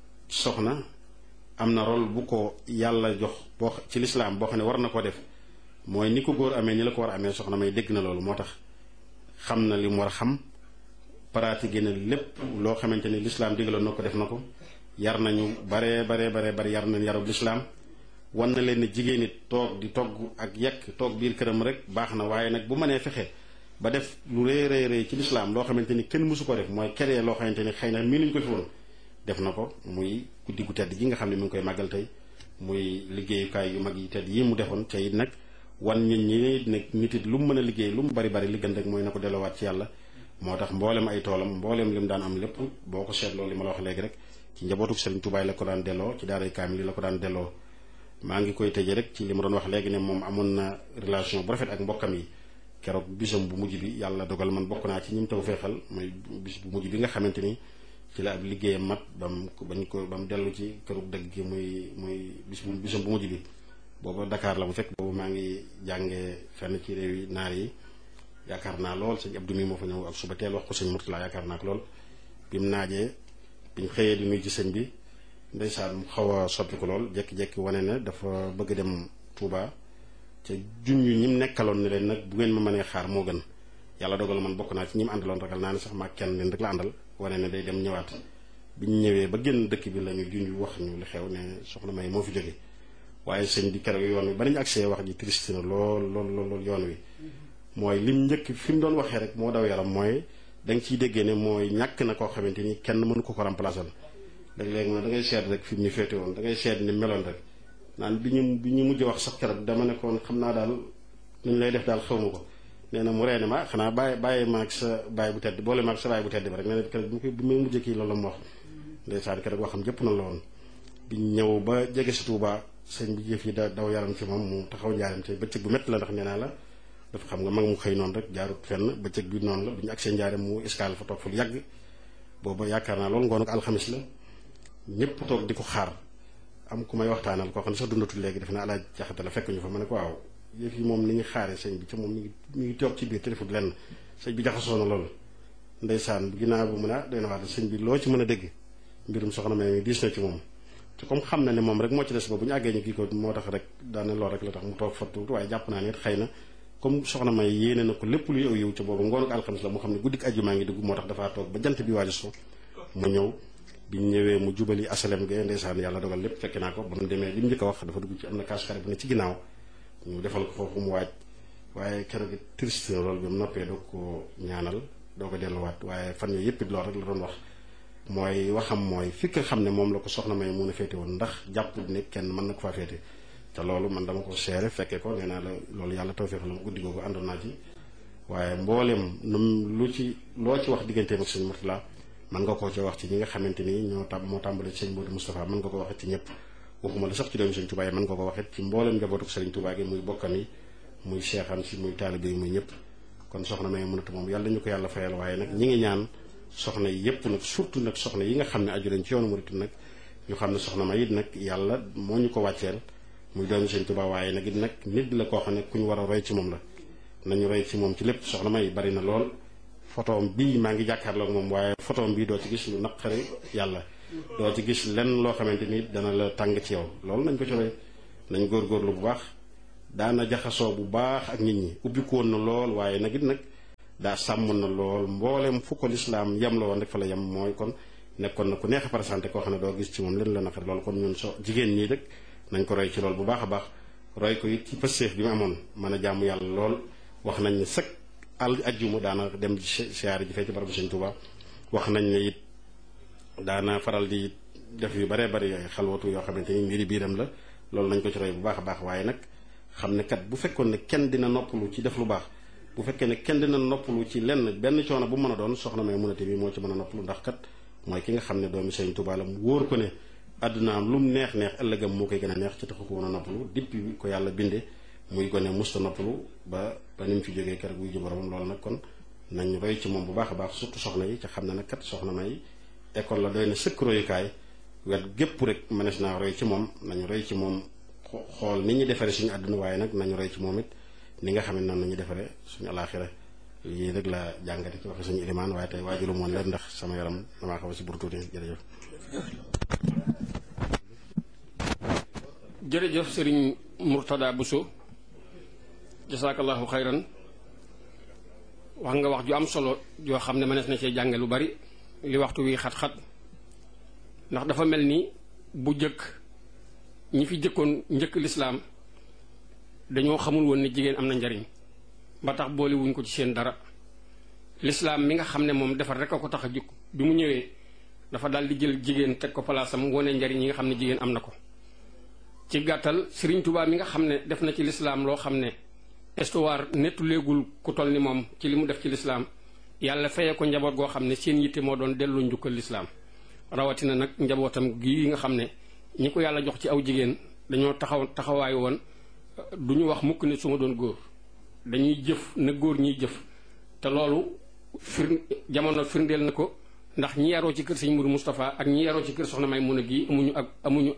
soxna am na rôle bu ko yàlla jox boo ci lislaam boo xam ne war na ko def mooy ni ko góor amee ni la ko war a amee soxna may dégg na loolu moo tax xam na li mu war a xam pratiqué na lépp loo xamante ni lislaam digaloon na ko def na ko yar nañu baree baree baree bari yar nañ yarub lislaam wan na leen ne jigéen it toog di togg ak yekk toog biir këram rek baax na waaye nag bu mënee fexe ba def lu rëy rëy rëy ci lislaam loo xamante ni kenn mësu ko def mooy keree loo xamante ni xëy na mii nuñ ko fi woon def na ko muy guddi gu tedd gi nga xam ne mi ngi koy màggal tey muy liggéeyukaay yu mag yi tedd yi mu defoon ca it nag wan nit ñi nag nit it lu mu mën a liggéey lu mu bari bari li gën rek mooy na ko delluwaat ci yàlla moo tax mboolem ay toolam mboolem li mu daan am lépp boo ko seetloo li ma la wax léegi rek ci njabootuk Sëriñ Tuubaa la ko daan delloo ci daaray kaamil la ko daan delloo maa ngi koy tëjee rek ci li ma doon wax léegi ne moom amoon na relation bu rafet ak mbokkam yi keroog bisam bu mujj bi yàlla dogal man bokk naa ci ñi mu taw feexal mooy bis bu mujj bi nga xamante ni ci la ab liggéeyam mat bam bañ ko ba mu dellu ci këru dëgg gi muy muy bis bu bisam bu mujj bi booba Dakar la mu fekk boobu maa ngi jàngee fenn ci réew yi naar yi yaakaar naa lool sëñ Abdou mi moo fa ñëw ak suba teel wax ko sëñ Murtala yaakaar naa ko lool bi mu naajee bi ñu xëyee di nuyu ci sëñ bi ndeysaan mu xaw a soppi ko lool jékki-jékki wane ne dafa bëgg dem Touba ca junj ñi mu nekkaloon ne leen nag bu ngeen ma mënee xaar moo gën yàlla dogal man bokk naa ci ñi mu àndaloon ragal naa ne sax maa kenn leen rek la àndal wane ne day dem ñëwaat bi ñu ñëwee ba génn dëkk bi la ñu junj wax ñu li xew ne soxna May moo fi jóge waaye sëñ bi keroog yoon wi ba nañu accès wax ji triste na lool lool lool yoon wi mooy lim njëkk fi mu doon waxee rek moo daw yaram mooy da nga ciy déggee ne mooy ñàkk na koo xamante ni kenn mënu ko ko remplacer léeg-léeg moom da ngay seet rek fi mu ñu féete woon da ngay seet ni meloon rek naan bi ñu bi ñu mujj wax sax keroog dama ne koon xam naa daal nuñ lay def daal xaw ma ko nee na mu reene ma xanaa bàyyi bàyyi ma ak sa bàyyi bu tedd boole ma ak sa bàyyi bu tedd ba rek nee na keroog bi bi muy mujjee kii loolu la mu wax ndeysaan keroog waxam jëpp na la woon bi ñëw ba jege si Touba sëñ bi jëf yi da daw yaram ci moom mu taxaw njaaram te bëccëg bu métti la ndax nee naa la dafa xam nga mag mu xëy noonu rek jaarut fenn bëccëg bi noonu la bi ñu agsee njaaram mu escale fa toog fa lu yàgg booba yaakaar naa loolu ngoon ak alxamis la ñëpp toog di ko xaar am ku may waxtaanal koo xam ne sax dundatul léegi def na alaaj jaxate la fekk ñu fa ma ne ko waaw yëf yi moom ni ñu xaaree sëñ bi ca moom mi ngi mi ngi toog ci biir te defut lenn sëñ bi jaxasoo na loolu ndeysaan ginnaaw bu mu ne ah doy na waat sëñ bi loo ci mën a dégg mbirum soxna May diis na ci moom te comme xam na ne moom rek moo ci des ba bu ñu àggee ñu kii ko moo tax rek daane lool rek la tax mu toog fa tuuti waaye jàpp naa ne it xëy na comme soxna May yéene na ko lépp luy aw yiw ca boobu ngoonu alxamis la mu xam ne guddik àjjuma ngi dugg moo tax dafaa toog ba jant bi waaju so mu ñëw bi ñu ñëwee mu jubali asalem ge ndeysaan yàlla dogal lépp fekk naa ko ba mu demee li mu njëkk a wax dafa dugg ci am na kaas xare bu ne ci ginnaaw ñu defal ko foofu mu waaj waaye keroog it triste na loolu bi mu noppee doo ko ñaanal doo ko delluwaat waaye fan yooyu yëpp it loolu rek la doon wax mooy waxam mooy fi nga xam ne moom la ko soxna May mun a féete woon ndax jàpp ne kenn mën na ko faa féete te loolu man dama ko seere fekkee ko nee naa la loolu yàlla tawfeex la mu guddi googu àndoon naa ci waaye mboolem num lu ci loo ci wax digganteem ak sëñ Murtala mën nga koo ci wax ci ñi nga xamante ni ñoo tam moo tàmbale ci sëñ Modou Moustapha mën nga ko waxit ci ñëpp waxuma la sax ci doomu sëñ Touba yi mën nga ko waxit ci mboolem njabootuk sëriñ Touba gi muy bokkam yi muy seexam si muy taalibe yi muy ñëpp kon soxna May mënatu moom yàlla ñu ko yàlla fayal waaye nag ñi ngi ñaan soxna yi yëpp nag surtout nag soxna yi nga xam ne aju lañ ci yoonu murit nag ñu xam ne soxna May it nag yàlla moo ñu ko wàcceel muy doomu sëñ Touba waaye nag it nag nit la koo xam ne ku ñu war a roy ci moom la nañu roy ci moom ci lépp soxna May bari na lool photoom bii maa ngi jàkkaarloo ak moom waaye photoom bii doo ci gis lu naqari yàlla doo ci gis lenn loo xamante ni dana la tàng ci yow loolu nañ ko ci roy nañ góorgóorlu bu baax daana jaxasoo bu baax ak nit ñi ubbikoon na lool waaye nag it nag daa sàmm na lool mboolem fu ko lislaam yem la woon rek fa la yem mooy kon nekkoon na ku neex a présenté koo xam ne doo gis ci moom leen la naqar loolu kon ñun so jigéen ñii rek nañ ko roy ci lool bu baax a baax roy ko it ci pëstéef bi mu amoon mën a jaamu yàlla lool wax nañ ne sëg al ajjuma daana dem siyaare ji fee ci barabu Sëñ Tuubaa wax nañ ne it daana faral di def yu baree bari ay xalwatu yoo xamante ni mbiri biiram la loolu nañ ko ci roy bu baax a baax waaye nag xam ne kat bu fekkoon ne kenn dina noppalu ci def lu baax bu fekkee ne kenn dina noppalu ci lenn benn coono bu mën a doon soxna May Munate bi moo ci mën a noppalu ndax kat mooy ki nga xam ne doomi Sëñ Tuubaa la mu wóor ko ne àddunaam lu mu neex neex ëllëgam moo koy gën a neex ci taxu ko woon a noppalu depuis ko yàlla binde muy gone musta noppalu ba ba ni mu fi jógee keroog wuy ji boromam loolu nag kon nañ roy ci moom bu baax a baax surtout soxna yi ca xam ne nag kat soxna May école la doy na sëkk royukaay wet gépp rek mënees naa roy ci moom nañu roy ci moom xool ni ñu defaree suñu àdduna waaye nag nañu roy ci moom it ni nga xam ne noonu nañu defaree suñu alaaxira lii rek la jàngate ci waxe suñu ilimaan waaye tey waajulu moon leen ndax sama yaram damaa xaw a si bur tuuti jërëjëf jërëjëf sëriñ Murtada Bousso jasaakallahu xayran wax nga wax ju am solo yoo xam ne mënees na cee jànge lu bari li waxtu wi xat-xat ndax dafa mel ni bu jëkk ñi fi jëkkoon njëkk lislaam dañoo xamul woon ne jigéen am na njariñ ba tax boole wuñ ko ci seen dara lislaam mi nga xam ne moom defar rek a ko tax a jukk bi mu ñëwee dafa daal di jël jigéen teg ko palaasam wone njariñ yi nga xam ne jigéen am na ko ci gàttal Sëriñ Tuubaa mi nga xam ne def na ci lislaam loo xam ne histoire nettu léegul ku toll ni moom ci li mu def ci lislaam yàlla fayee ko njaboot goo xam ne seen yitte moo doon delloo njukkal lislaam rawatina nag njabootam gii nga xam ne ñi ko yàlla jox ci aw jigéen dañoo taxaw taxawaay woon du ñu wax mukk ne su ma doon góor dañuy jëf na góor ñiy jëf te loolu fir jamono firndeel na ko ndax ñi yaroo ci kër Sëñ Mourou Moustapha ak ñi yaroo ci kër Soxna May Muna gi amuñu ak amuñu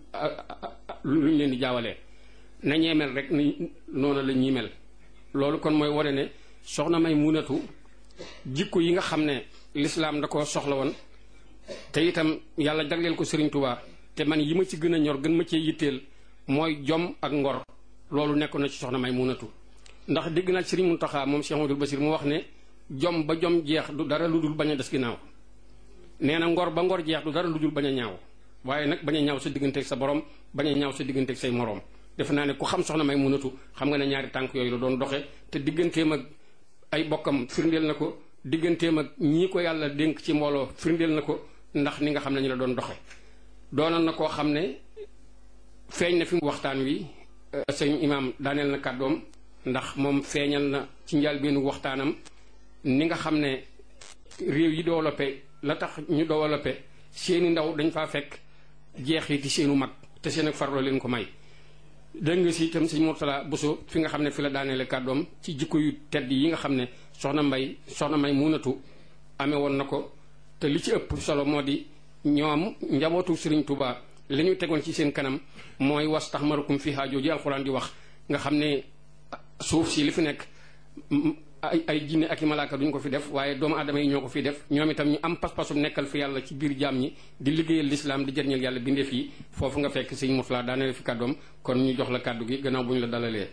luñ leen di jaawalee na ñee mel rek ni noonu la ñuy mel loolu kon mooy wane ne Soxna May Munatu jikko yi nga xam ne lislaam da ko soxla woon te itam yàlla jagleel ko Sëriñ Tuubaa te man yi ma ci gën a ñor gën ma cee yitteel mooy jom ak ngor loolu nekkoon na ci Soxna May Munatu ndax dégg naa Sëriñ Muntaxa moom Cheikh Amadou Basir mu wax ne jom ba jom jeex du dara lu dul bañ a des ginnaaw nee na ngor ba ngor jeex du dara lu dul bañ a ñaaw waaye nag bañ a ñaaw sa digganteeg sa borom bañ a ñaaw sa digganteeg say moroom defe naa ne ku xam Soxna May Munatu xam nga ne ñaari tànk yooyu la doon doxe te digganteem ak ay bokkam firndeel na ko digganteem ak ñii ko yàlla dénk ci mbooloo firndeel na ko ndax ni nga xam ne ñu la doon doxe doonoon na koo xam ne feeñ na fi waxtaan wi sëñ imaam daaneel na kàddoom ndax moom feeñal na ci njëlbéenu waxtaanam ni nga xam ne réew yi développé la tax ñu développé seeni ndaw dañ faa fekk jeexiti seenu mag te seen ak farlo leen ko may dégg nga si itam sëñ Murtada Bousso fi nga xam ne fi la daaneele kàddoom ci jikko yu tedd yi nga xam ne soxna mbay soxna May Munatu amee woon na ko te li ci ëpp solo moo di ñoom njabootu Sëriñ Tuubaa li ñu tegoon ci seen kanam mooy was tax marukum fi haajoo ji alxuraan di wax nga xam ne suuf si li fi nekk ay ay jinne ak i malaaka duñ ko fi def waaye doomu aadama yi ñoo ko fi def ñoom itam ñu am pas-pasum nekkal fi yàlla ci biir jaam ñi di liggéeyal lislaam di jëriñal yàlla bindeef yi foofu nga fekk sëñ Murtada daaneel fi kàddoom kon ñu jox la kàddu gi gannaaw bu ñu la dalalee.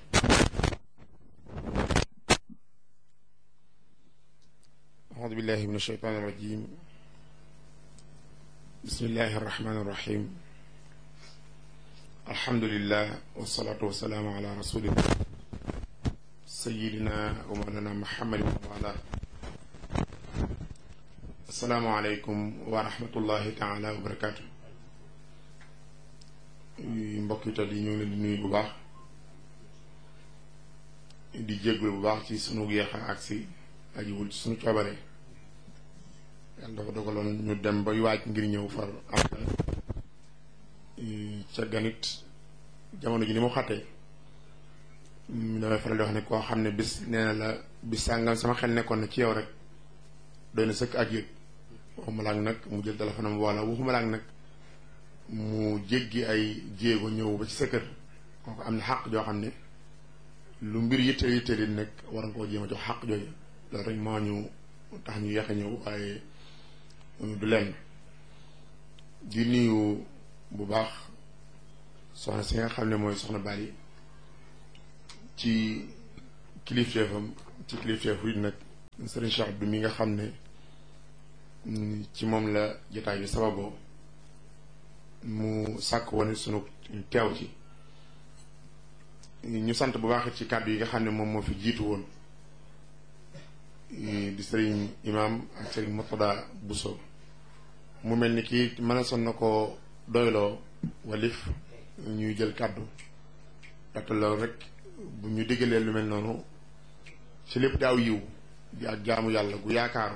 aoudu billahi min asheytaan irrajim bismillahi arrahmani irrahim alhamdulillah wasalaatu wasalaamu ala rasulillah sayidina wa mawlana muhammadin wa ala assalaamu aleykum wa rahmatullahi taala wa barakaatu mbokk tal yi ñu ngi leen di nuyu bu baax di jéggul bu baax ci sunu yeex a agsi ajiwul ci sunu coobare yàlla dafa dogaloon ñu dem bay waaj ngir ñëw far am ca ganit jamono ji ni mu xattee damay faral di wax ne koo xam ne bis nee na la bis sàngam sama xel nekkoon na ci yow rek doy na sëkk ak yëg waxuma laak nag mu jël téléphone am wala waxuma laak nag mu jéggi ay jéego ñëw ba ci sa kër kooku am na xàq joo xam ne lu mbir yitteel yitteel yi nekk war nga koo jéem a jox xàq jooju loolu rek moo ñu tax ñu yeex a ñëw waaye du lenn di nuyu bu baax soxna si nga xam ne mooy soxna Bali ci kilifteefam ci kilifteefu it nag Serigne Cheikh Abdou mi nga xam ne ci moom la jotaay bi sababoo mu sàkk woon sunu teew ci ñu sant bu baax ci kàddu yi nga xam ne moom moo fi jiitu woon di Serigne Imam ak Serigne Murtada Bousso mu mel ni kii mën a son na ko doyloo walif ñuy jël kàddu ndaxte loolu rek bu ñu diggalee lu mel noonu ci lépp daaw yiw di ak jaamu yàlla gu yaakaaru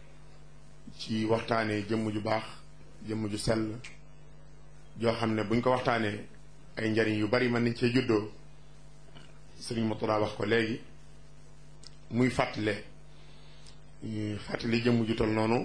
ci waxtaanee jëmm ju baax jëmm ju sell joo xam ne buñ ko waxtaanee ay njariñ yu bari mën nañ cee juddoo Sëriñ Murtada wax ko léegi muy fàttale fàttali jëmm ju tol noonu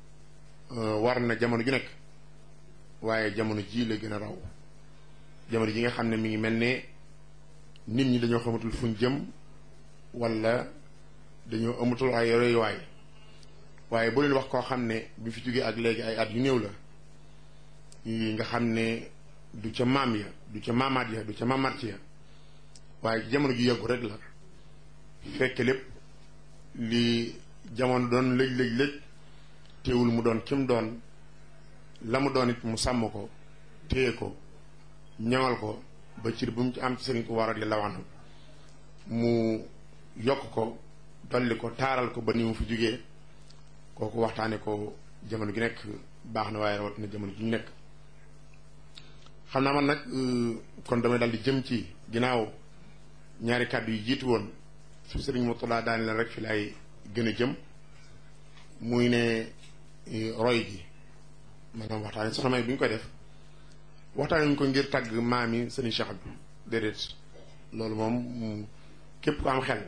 war na jamono ju nekk waaye jamono ji la gën a raw jamono ji nga xam ne mi ngi mel ne nit ñi dañoo xamatul fuñ jëm wala dañoo amatul ay royuwaay waaye boo leen wax koo xam ne bi fi jógee ak léegi ay at yu néew la yi nga xam ne du ca maam ya du ca maamaat ya du ca maamaat ya waaye ci jamono ju yàggu rek la fekk lépp li jamono doon lëj lëj lëj teewul mu doon kim doon la mu doon it mu sàmm ko téye ko ñaŋal ko ba cir bu mu ci am ci sëriñ ko waral di lawanam mu yokk ko dolli ko taaral ko ba ni mu fi jógee kooku waxtaane ko jamono gi nekk baax na waaye rawat na jamono ji ñu nekk xam naa man nag kon damay dal di jëm ci ginnaaw ñaari kàddu yi jiitu woon fi sëriñ Murtada daani leen rek fi laay gën a jëm muy ne roy gi maanaam waxtaane soxna May bi ñu koy def waxtaane ñu ko ngir tàgg maam yi sëriñ Cheikh Abdou déedéet loolu moom képp ko am xel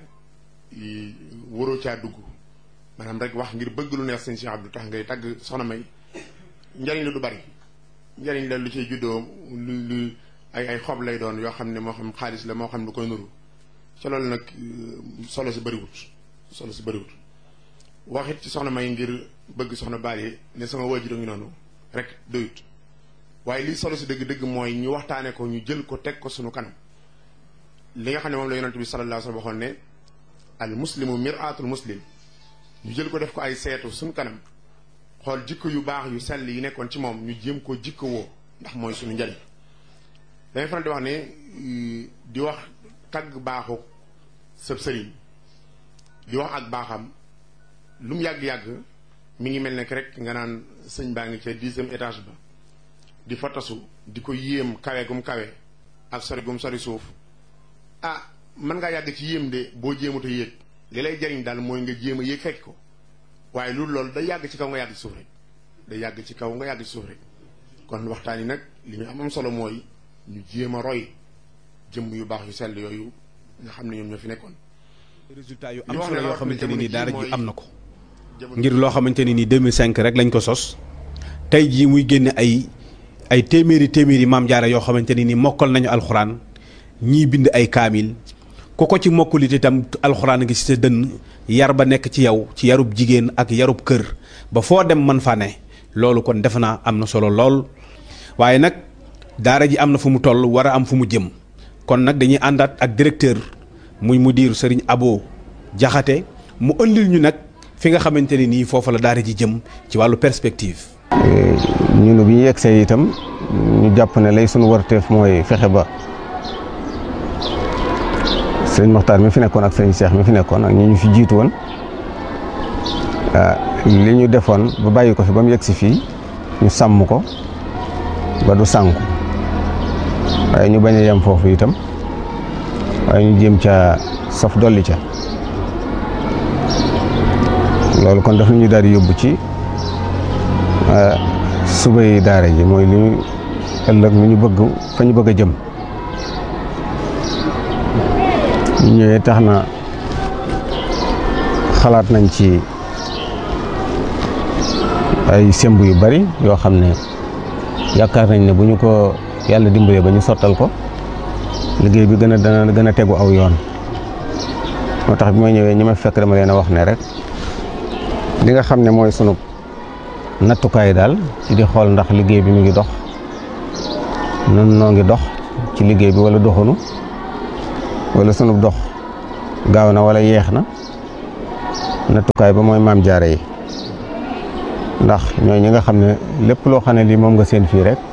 waroo caa dugg maanaam rek wax ngir bëgg lu neex sëriñ Cheikh Abdou tax ngay tàgg soxna May njariñ la du bari njariñ la lu cay juddoo lu lu ay ay xob lay doon yoo xam ne moo xam xaalis la moo xam lu koy nuru ca loolu nag solo si bëriwut solo si bëriwut waxit ci soxna May ngir bëgg soxna Bali ne sama waajur ngi noonu rek doyut waaye lii solo si dëgg-dëgg mooy ñu waxtaane ko ñu jël ko teg ko sunu kanam li nga xam ne moom la yonent bi sallallahu alayhi wa sallam waxoon ne al muslimu mir'atul muslim ñu jël ko def ko ay seetu sunu kanam xool jikko yu baax yu sell yi nekkoon ci moom ñu jéem koo jikko woo ndax mooy sunu njariñ dangay faral di wax ne di wax tagg baaxu sëb sëriñ di wax ak baaxam lu mu yàgg-yàgg mi ngi mel ne rek nga naan sëñ baa ngi ca dixième étage ba di fa tasu di ko yéem kawe gum kawe ak sori gum sori suuf ah mën ngaa yàgg ci yéem de boo jéemut a yéeg li lay jariñ daal mooy nga jéem a yéeg fekk ko waaye loolu loolu day yàgg ci kaw nga yàgg ci suuf rek day yàgg ci kaw nga yàgg ci suuf rek kon waxtaan yi nag li muy am am solo mooy ñu jéem a roy jëmm yu baax yu sell yooyu nga xam ne ñoom ñoo fi nekkoon. résultat yu am solo yoo xamante ne nii daara ji am na ko. ngir loo xamante ne nii deux mille cinq rek lañ ko sos tey jii muy génne ay ay téeméeri téeméeri maam jaara yoo xamante ne nii mokkal nañu alxuraan ñii bind ay kaamil ku ko ci mokkulit itam alxuraan ngi ci sa dënn yar ba nekk ci yow ci yarub jigéen ak yarub kër ba foo dem man fa ne loolu kon defe naa am na solo lool waaye nag daara ji am na fu mu toll war a am fu mu jëm kon nag dañuy àndaat ak directeur muy mudir Serigne Abo Jaxate mu ëndil ñu nag fi nga xamante ne nii foofa la daara ji jëm ci wàllu perspective. ñun bi ñu yegsee itam ñu jàpp ne lay sunu warteef mooy fexe ba sëñ Moxtaar mi fi nekkoon ak sëñ Cheikh mi fi nekkoon ak ñi ñu fi jiitu woon li ñu defoon ba bàyyi ko fi ba mu yegsi fii ñu sàmm ko ba du sànku waaye ñu bañ a yem foofu itam waaye ñu jéem ca saf dolli ca loolu kon daf ñu daal di yóbbu ci subay daara ji mooy li ñu ëllëg lu ñu bëgg fa ñu bëgg a jëm ñu ñëwee tax na xalaat nañ ci ay semb yu bari yoo xam ne yaakaar nañ ne bu ñu ko yàlla dimbalee ba ñu sottal ko liggéey bi gën a dana gën a tegu aw yoon moo tax bi ma ñëwee ñi ma fekk dama leen a wax ne rek li nga xam ne mooy sunu nattukaay daal ci di xool ndax liggéey bi mu ngi dox nun noo ngi dox ci liggéey bi wala doxunu wala sunu dox gaaw na wala yeex na nattukaay ba mooy maam jaare yi ndax ñooy ñi nga xam ne lépp loo xam ne lii moom nga seen fii rek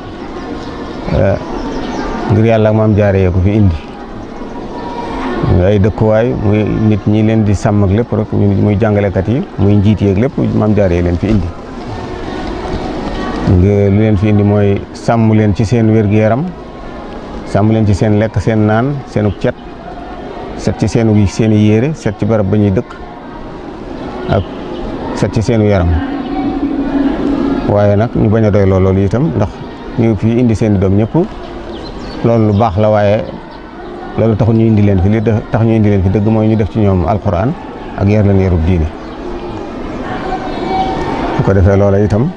ngir yàlla ak maam jaare yee ko fi indi muy ay dëkkuwaay muy nit ñi leen di sàmm ak lépp rek muy jàngalekat yi muy njiit yeeg lépp maam jaare yi leen fi indi lu leen fi indi mooy sàmm leen ci seen wér-gu-yaram sàmm leen ci seen lekk seen naan seenu cet set ci seenu seeni yére set ci barab ba ñuy dëkk ak set ci seenu yaram waaye nag ñu bañ a doy loolu itam ndax ñu fi indi seeni doom ñëpp loolu lu baax la waaye loolu taxul ñu indi leen fi li tax ñu indi leen fi dëgg mooy ñu def ci ñoom alquran ak yar leen yarub diine bu ko defee loola itam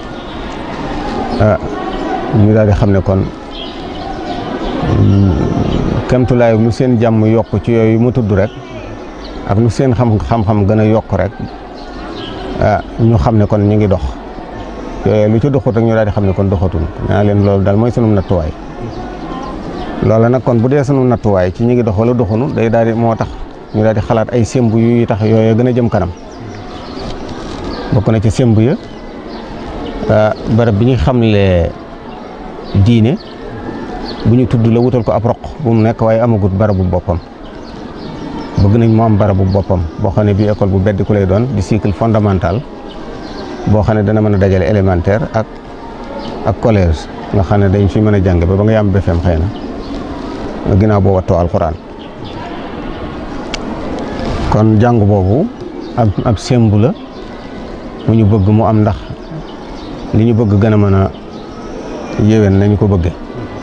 ah ñu daal di xam ne kon kemtulaay lu seen jàmm yokk ci yooyu mu tudd rek ak lu seen xam xam-xam gën a yokk rek ah ñu xam ne kon ñu ngi dox yooyu lu ci doxut rek ñu daal di xam ne kon doxatul naa leen loolu daal mooy sunu nattuwaay loola nag kon bu dee sunu nattuwaay ci ñu ngi dox wala doxunu day daal di moo tax ñu daal di xalaat ay semb yu tax yooyu gën a jëm kanam bokk na ci semb ya barab bi ñu xamle diine bu ñu tudd la wutal ko ab roq bu mu nekk waaye amagut barabu boppam bëgg nañ mu am barabu boppam boo xam ne bii école bu beddi ku lay doon di cycle fondamental boo xam ne dana mën a dajale élémentaire ak ak collège nga xam ne dañ fi mën a jàng ba ba nga yam B F E M xëy na ginnaaw boo wattoo alxuraan kon jàng boobu ab ab sembu la mu ñu bëgg mu am ndax li ñu bëgg gën a mën a yéwén nañu ko bëgge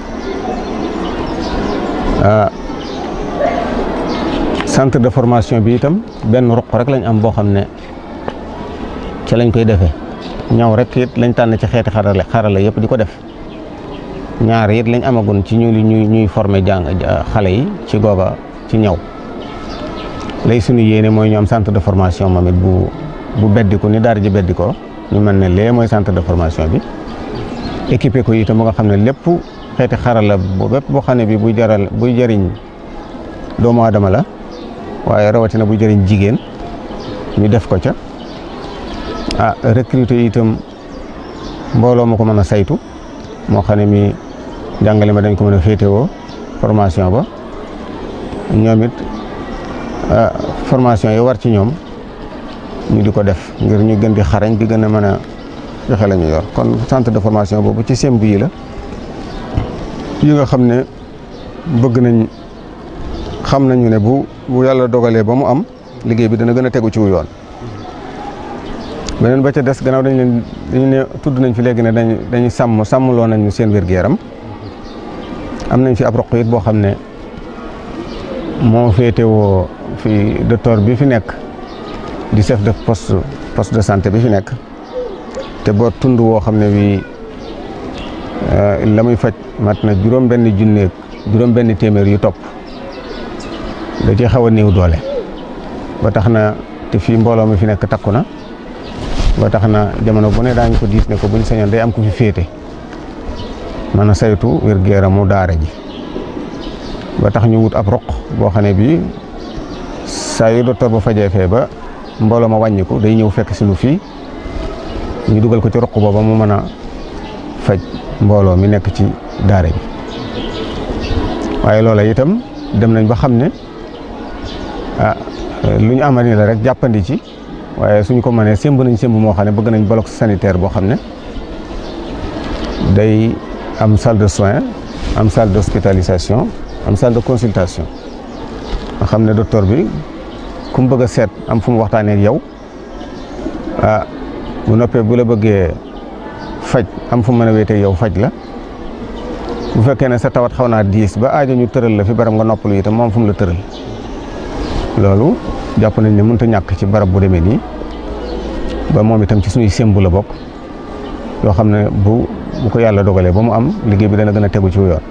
centre de formation bi itam benn ruq rek lañ am boo xam ne ci lañ koy defee ñaw rek it lañ tànn ci xeeti xarale xarale yëpp di ko def ñaar it lañ amagun ci ñu ñuy ñuy former jàng xale yi ci googa ci ñaw lay suñu yéene mooy ñu am centre de formation moom it bu bu beddiku ni daara ji beddikoo ñu mën ne lee mooy centre de formation bi équipé ko itam ba nga xam ne lépp xeeti xarala bu bépp boo xam ne bi buy jaral buy jëriñ doomu aadama la waaye rawatina buy jëriñ jigéen ñu def ko ca ah recruter itam mbooloo ma ko mën a saytu moo xam ne mi jàngale ma dañ ko mën a féetewoo formation ba ñoom it formation yi war ci ñoom ñu di ko def ngir ñu gën di xarañ di gën a mën a joxe la ñu yor kon centre de formation boobu ci semb yi la yi nga xam ne bëgg nañ xam nañu ne bu bu yàlla dogalee ba mu am liggéey bi dana gën a tegu ci wu yoon beneen ba ca des gannaaw dañ leen dañu ne tudd nañ fi léegi ne dañ dañuy sàmm sàmmloo nañ seen wér-gu-yaram am nañ fi ab roq it boo xam ne moo féetewoo fi docteur bi fi nekk di chef de poste poste de santé bi fi nekk te boo tund woo xam ne bii la muy faj mat na juróom benn junneeg juróom benn téeméer yu topp da ci xaw a néew doole ba tax na te fii mbooloo mi fi nekk takku na ba tax na jamono bu ne daañu ko diis ne ko buñ sañoon day am ku fi féete mën a saytu wér-gu-yaramu daara ji ba tax ñu wut ab roq boo xam ne bii saa yu docteur ba fajee fee ba mbooloo ma wàññiku day ñëw fekk si lu fii ñu dugal ko ci roq booba mu mën a faj mbooloo mi nekk ci daara ji waaye loola itam dem nañ ba xam ne ah lu ñu amal ni la rek jàppandi ci waaye suñ ko mënee sémb nañ sémb moo xam ne bëgg nañ bloc sanitaire boo xam ne day am salle de soins am salle d'hospitalisation am salle de consultation nga xam ne docteur bi ku mu bëgg a seet am fu mu waxtaanee ak yow ah bu noppee bu la bëggee faj am fu mu mën a wéetee yow faj la bu fekkee ne sa tawat xaw naa diis ba aajo ñu tëral la fi barab nga noppalu itam moom fu mu la tëral loolu jàpp nañ ne mënut a ñàkk ci barab bu demee nii ba moom itam ci suñuy sémbu la bokk yoo xam ne bu bu ko yàlla dogalee ba mu am liggéey bi dana gën a tegu ci yoon.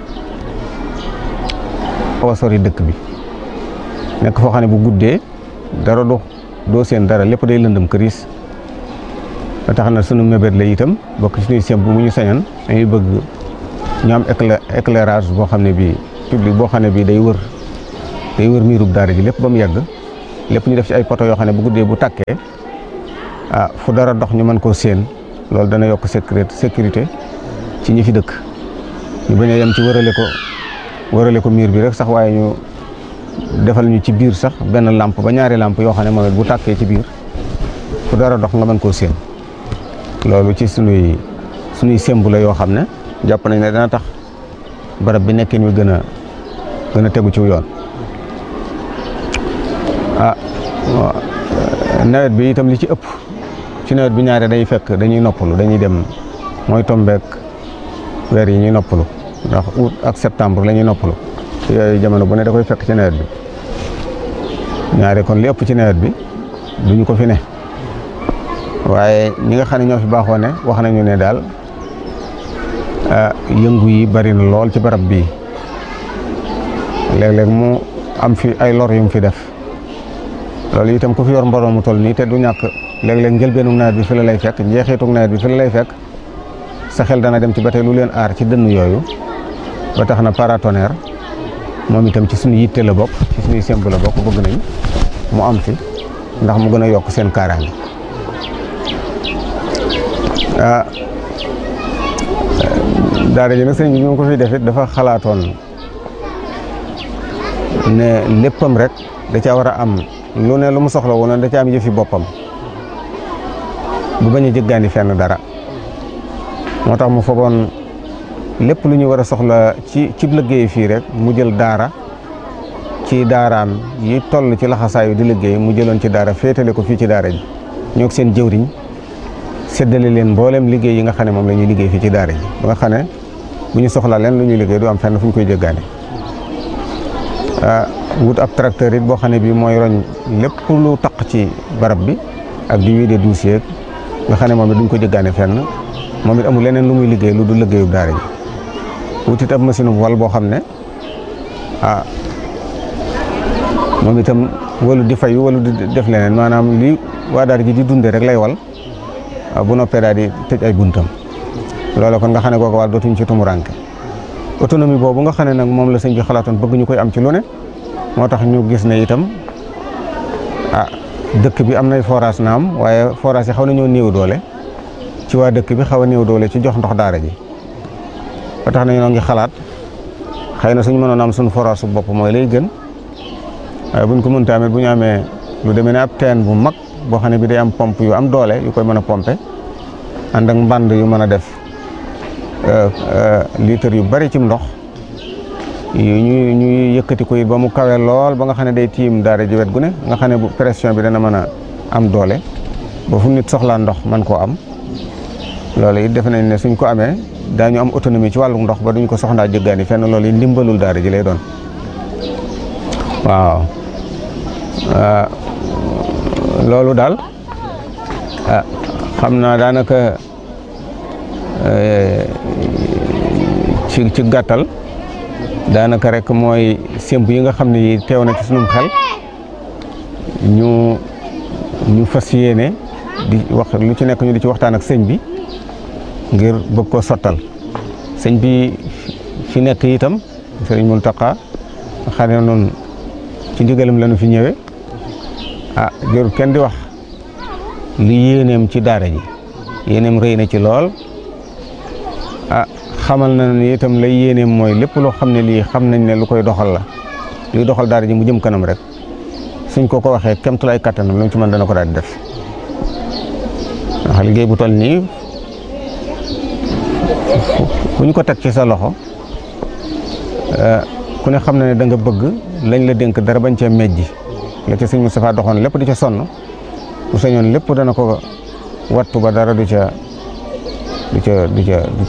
xaw a sori dëkk bi nekk foo xam ne bu guddee dara du doo seen dara lépp day lëndëm këriis ba tax na sunu mébét la itam bokk ci suñuy semb bu mu ñu sañoon dañuy bëgg ñu am éclairage boo xam ne bii public boo xam ne bii day wër day wër miirub daara ji lépp ba mu yàgg lépp ñu def ci ay poto yoo xam ne bu guddee bu tàkkee ah fu dara dox ñu mën koo séen loolu dana yokk sécurité sécurité ci ñi fi dëkk ñu bañ a yem ci wërale ko wërale ko miir bi rek sax waaye ñu defal ñu ci biir sax benn lampe ba ñaari lampe yoo xam ne moom it bu tàkkee ci biir fu dara dox nga mën koo séen loolu ci sunuy sunuy semb la yoo xam ne jàpp nañ ne dana tax barab bi nekkin wi gën a gën a tegu ci yoon. ah nawet bi itam li ci ëpp ci nawet bi ñaare day fekk dañuy noppalu dañuy dem mooy tombeek weer yi ñuy noppalu ndax août ak septembre la ñuy noppalu yooyu jamono bu ne da koy fekk ci nawet bi ñaare kon li ëpp ci nawet bi duñu ko fi ne waaye ñi nga xam ne ñoo fi baaxoo ne wax nañu ne daal yëngu yi bari na lool ci barab bii léeg-léeg mu am fi ay lor yu mu fi def loolu itam ku fi yor mbooloo mu toll nii te du ñàkk léeg-léeg njëlbeenu nawet bi fi la lay fekk njeexitu nawet bi fi la lay fekk sa xel dana dem ci ba tey lu leen aar ci dënn yooyu ba tax na paratonnerre moom itam ci suñu yitte la bokk ci suñuy semb la bokk bëgg nañ mu am fi ndax mu gën a yokk seen kaaraange ah daara ji nag sëñ bi ñu ko fi def it dafa xalaatoon ne léppam rek da caa war a am lu ne lu mu soxla woon da caa am yëfi boppam bu bañ a jëggaani fenn dara moo tax mu fogoon lépp lu ñu war a soxla ci ci liggéey fii rek mu jël daara ci daaraam yi toll ci laxasaayu di liggéey mu jëloon ci daara féetale ko fii ci daara ji ñoo seen jëwriñ séddale leen mboolem liggéey yi nga xam ne moom la ñuy liggéey fii ci daara ji ba nga xam ne bu ñu soxla leen lu ñuy liggéey du am fenn fu ñu koy jëggaane wut ab tracteur it boo xam ne bii mooy roñ lépp lu taq ci barab bi ak di wiide dossier nga xam ne moom it duñ ko jëggaane fenn moom it amul leneen lu muy liggéey lu du liggéeyu daara ji wut it ab machine bu wal boo xam ne ah moom itam walu di fayu walu di def leneen maanaam li waa daara ji di dunde rek lay wal bu noppee daal di tëj ay buntam loolu kon nga xam ne kooku wàll dootuñ ci tumuranke autonomie boobu nga xam ne nag moom la sëñ bi xalaatoon bëgg ñu koy am ci lu ne moo tax ñu gis ne itam ah dëkk bi am nay forage naam waaye forage yi xaw nañoo néew doole ci waa dëkk bi xaw a néew doole ci jox ndox daara ji ba tax na ñoo ngi xalaat xëy na suñu mënoon am suñu forage su bopp mooy lay gën waaye buñ ko mën tamit bu ñu amee lu demee ne ab teen bu mag boo xam ne bi day am pompe yu am doole yu koy mën a pompe ànd ak mbànd yu mën a def litre yu bari ci ndox yu ñu ñuy yëkkati ko it ba mu kawe lool ba nga xam ne day tiim daara ji wet gu ne nga xam ne bu pression bi dana mën a am doole ba fu nit soxlaa ndox man koo am loolu it defe nañ ne suñ ko amee daañu am autonomie ci wàllu ndox ba duñ ko soxlaa jëggaani fenn loolu it ndimbalul daara ji lay doon waaw loolu daal ah xam naa daanaka ci ci gàttal daanaka rek mooy sémb yi nga xam ne yi teew na ci sunum xel ñu ñu fas yéene di wax lu ci nekk ñu di ci waxtaan ak sëñ bi ngir bëgg ko sottal sëñ bi fi nekk itam sëriñ Mountakha xam ne noonu ci ndigalam la ñu fi ñëwee ah jërul kenn di wax li yéeneem ci daara ji yéeneem rëy na ci lool ah xamal na ni itam lay yéeneem mooy lépp loo xam ne lii xam nañ ne lu koy doxal la luy doxal daara ji mu jëm kanam rek suñ ko ko waxee kemtu lay kattanam lu mu ci mën dana ko daal di def ndax liggéey bu toll nii bu ñu ko teg ci sa loxo ku ne xam na ne da nga bëgg lañ la dénk dara bañ cee mejji la ca sëñ Moustapha doxoon lépp di ca sonn bu sañoon lépp dana ko wattu ba dara du ca du ca du ca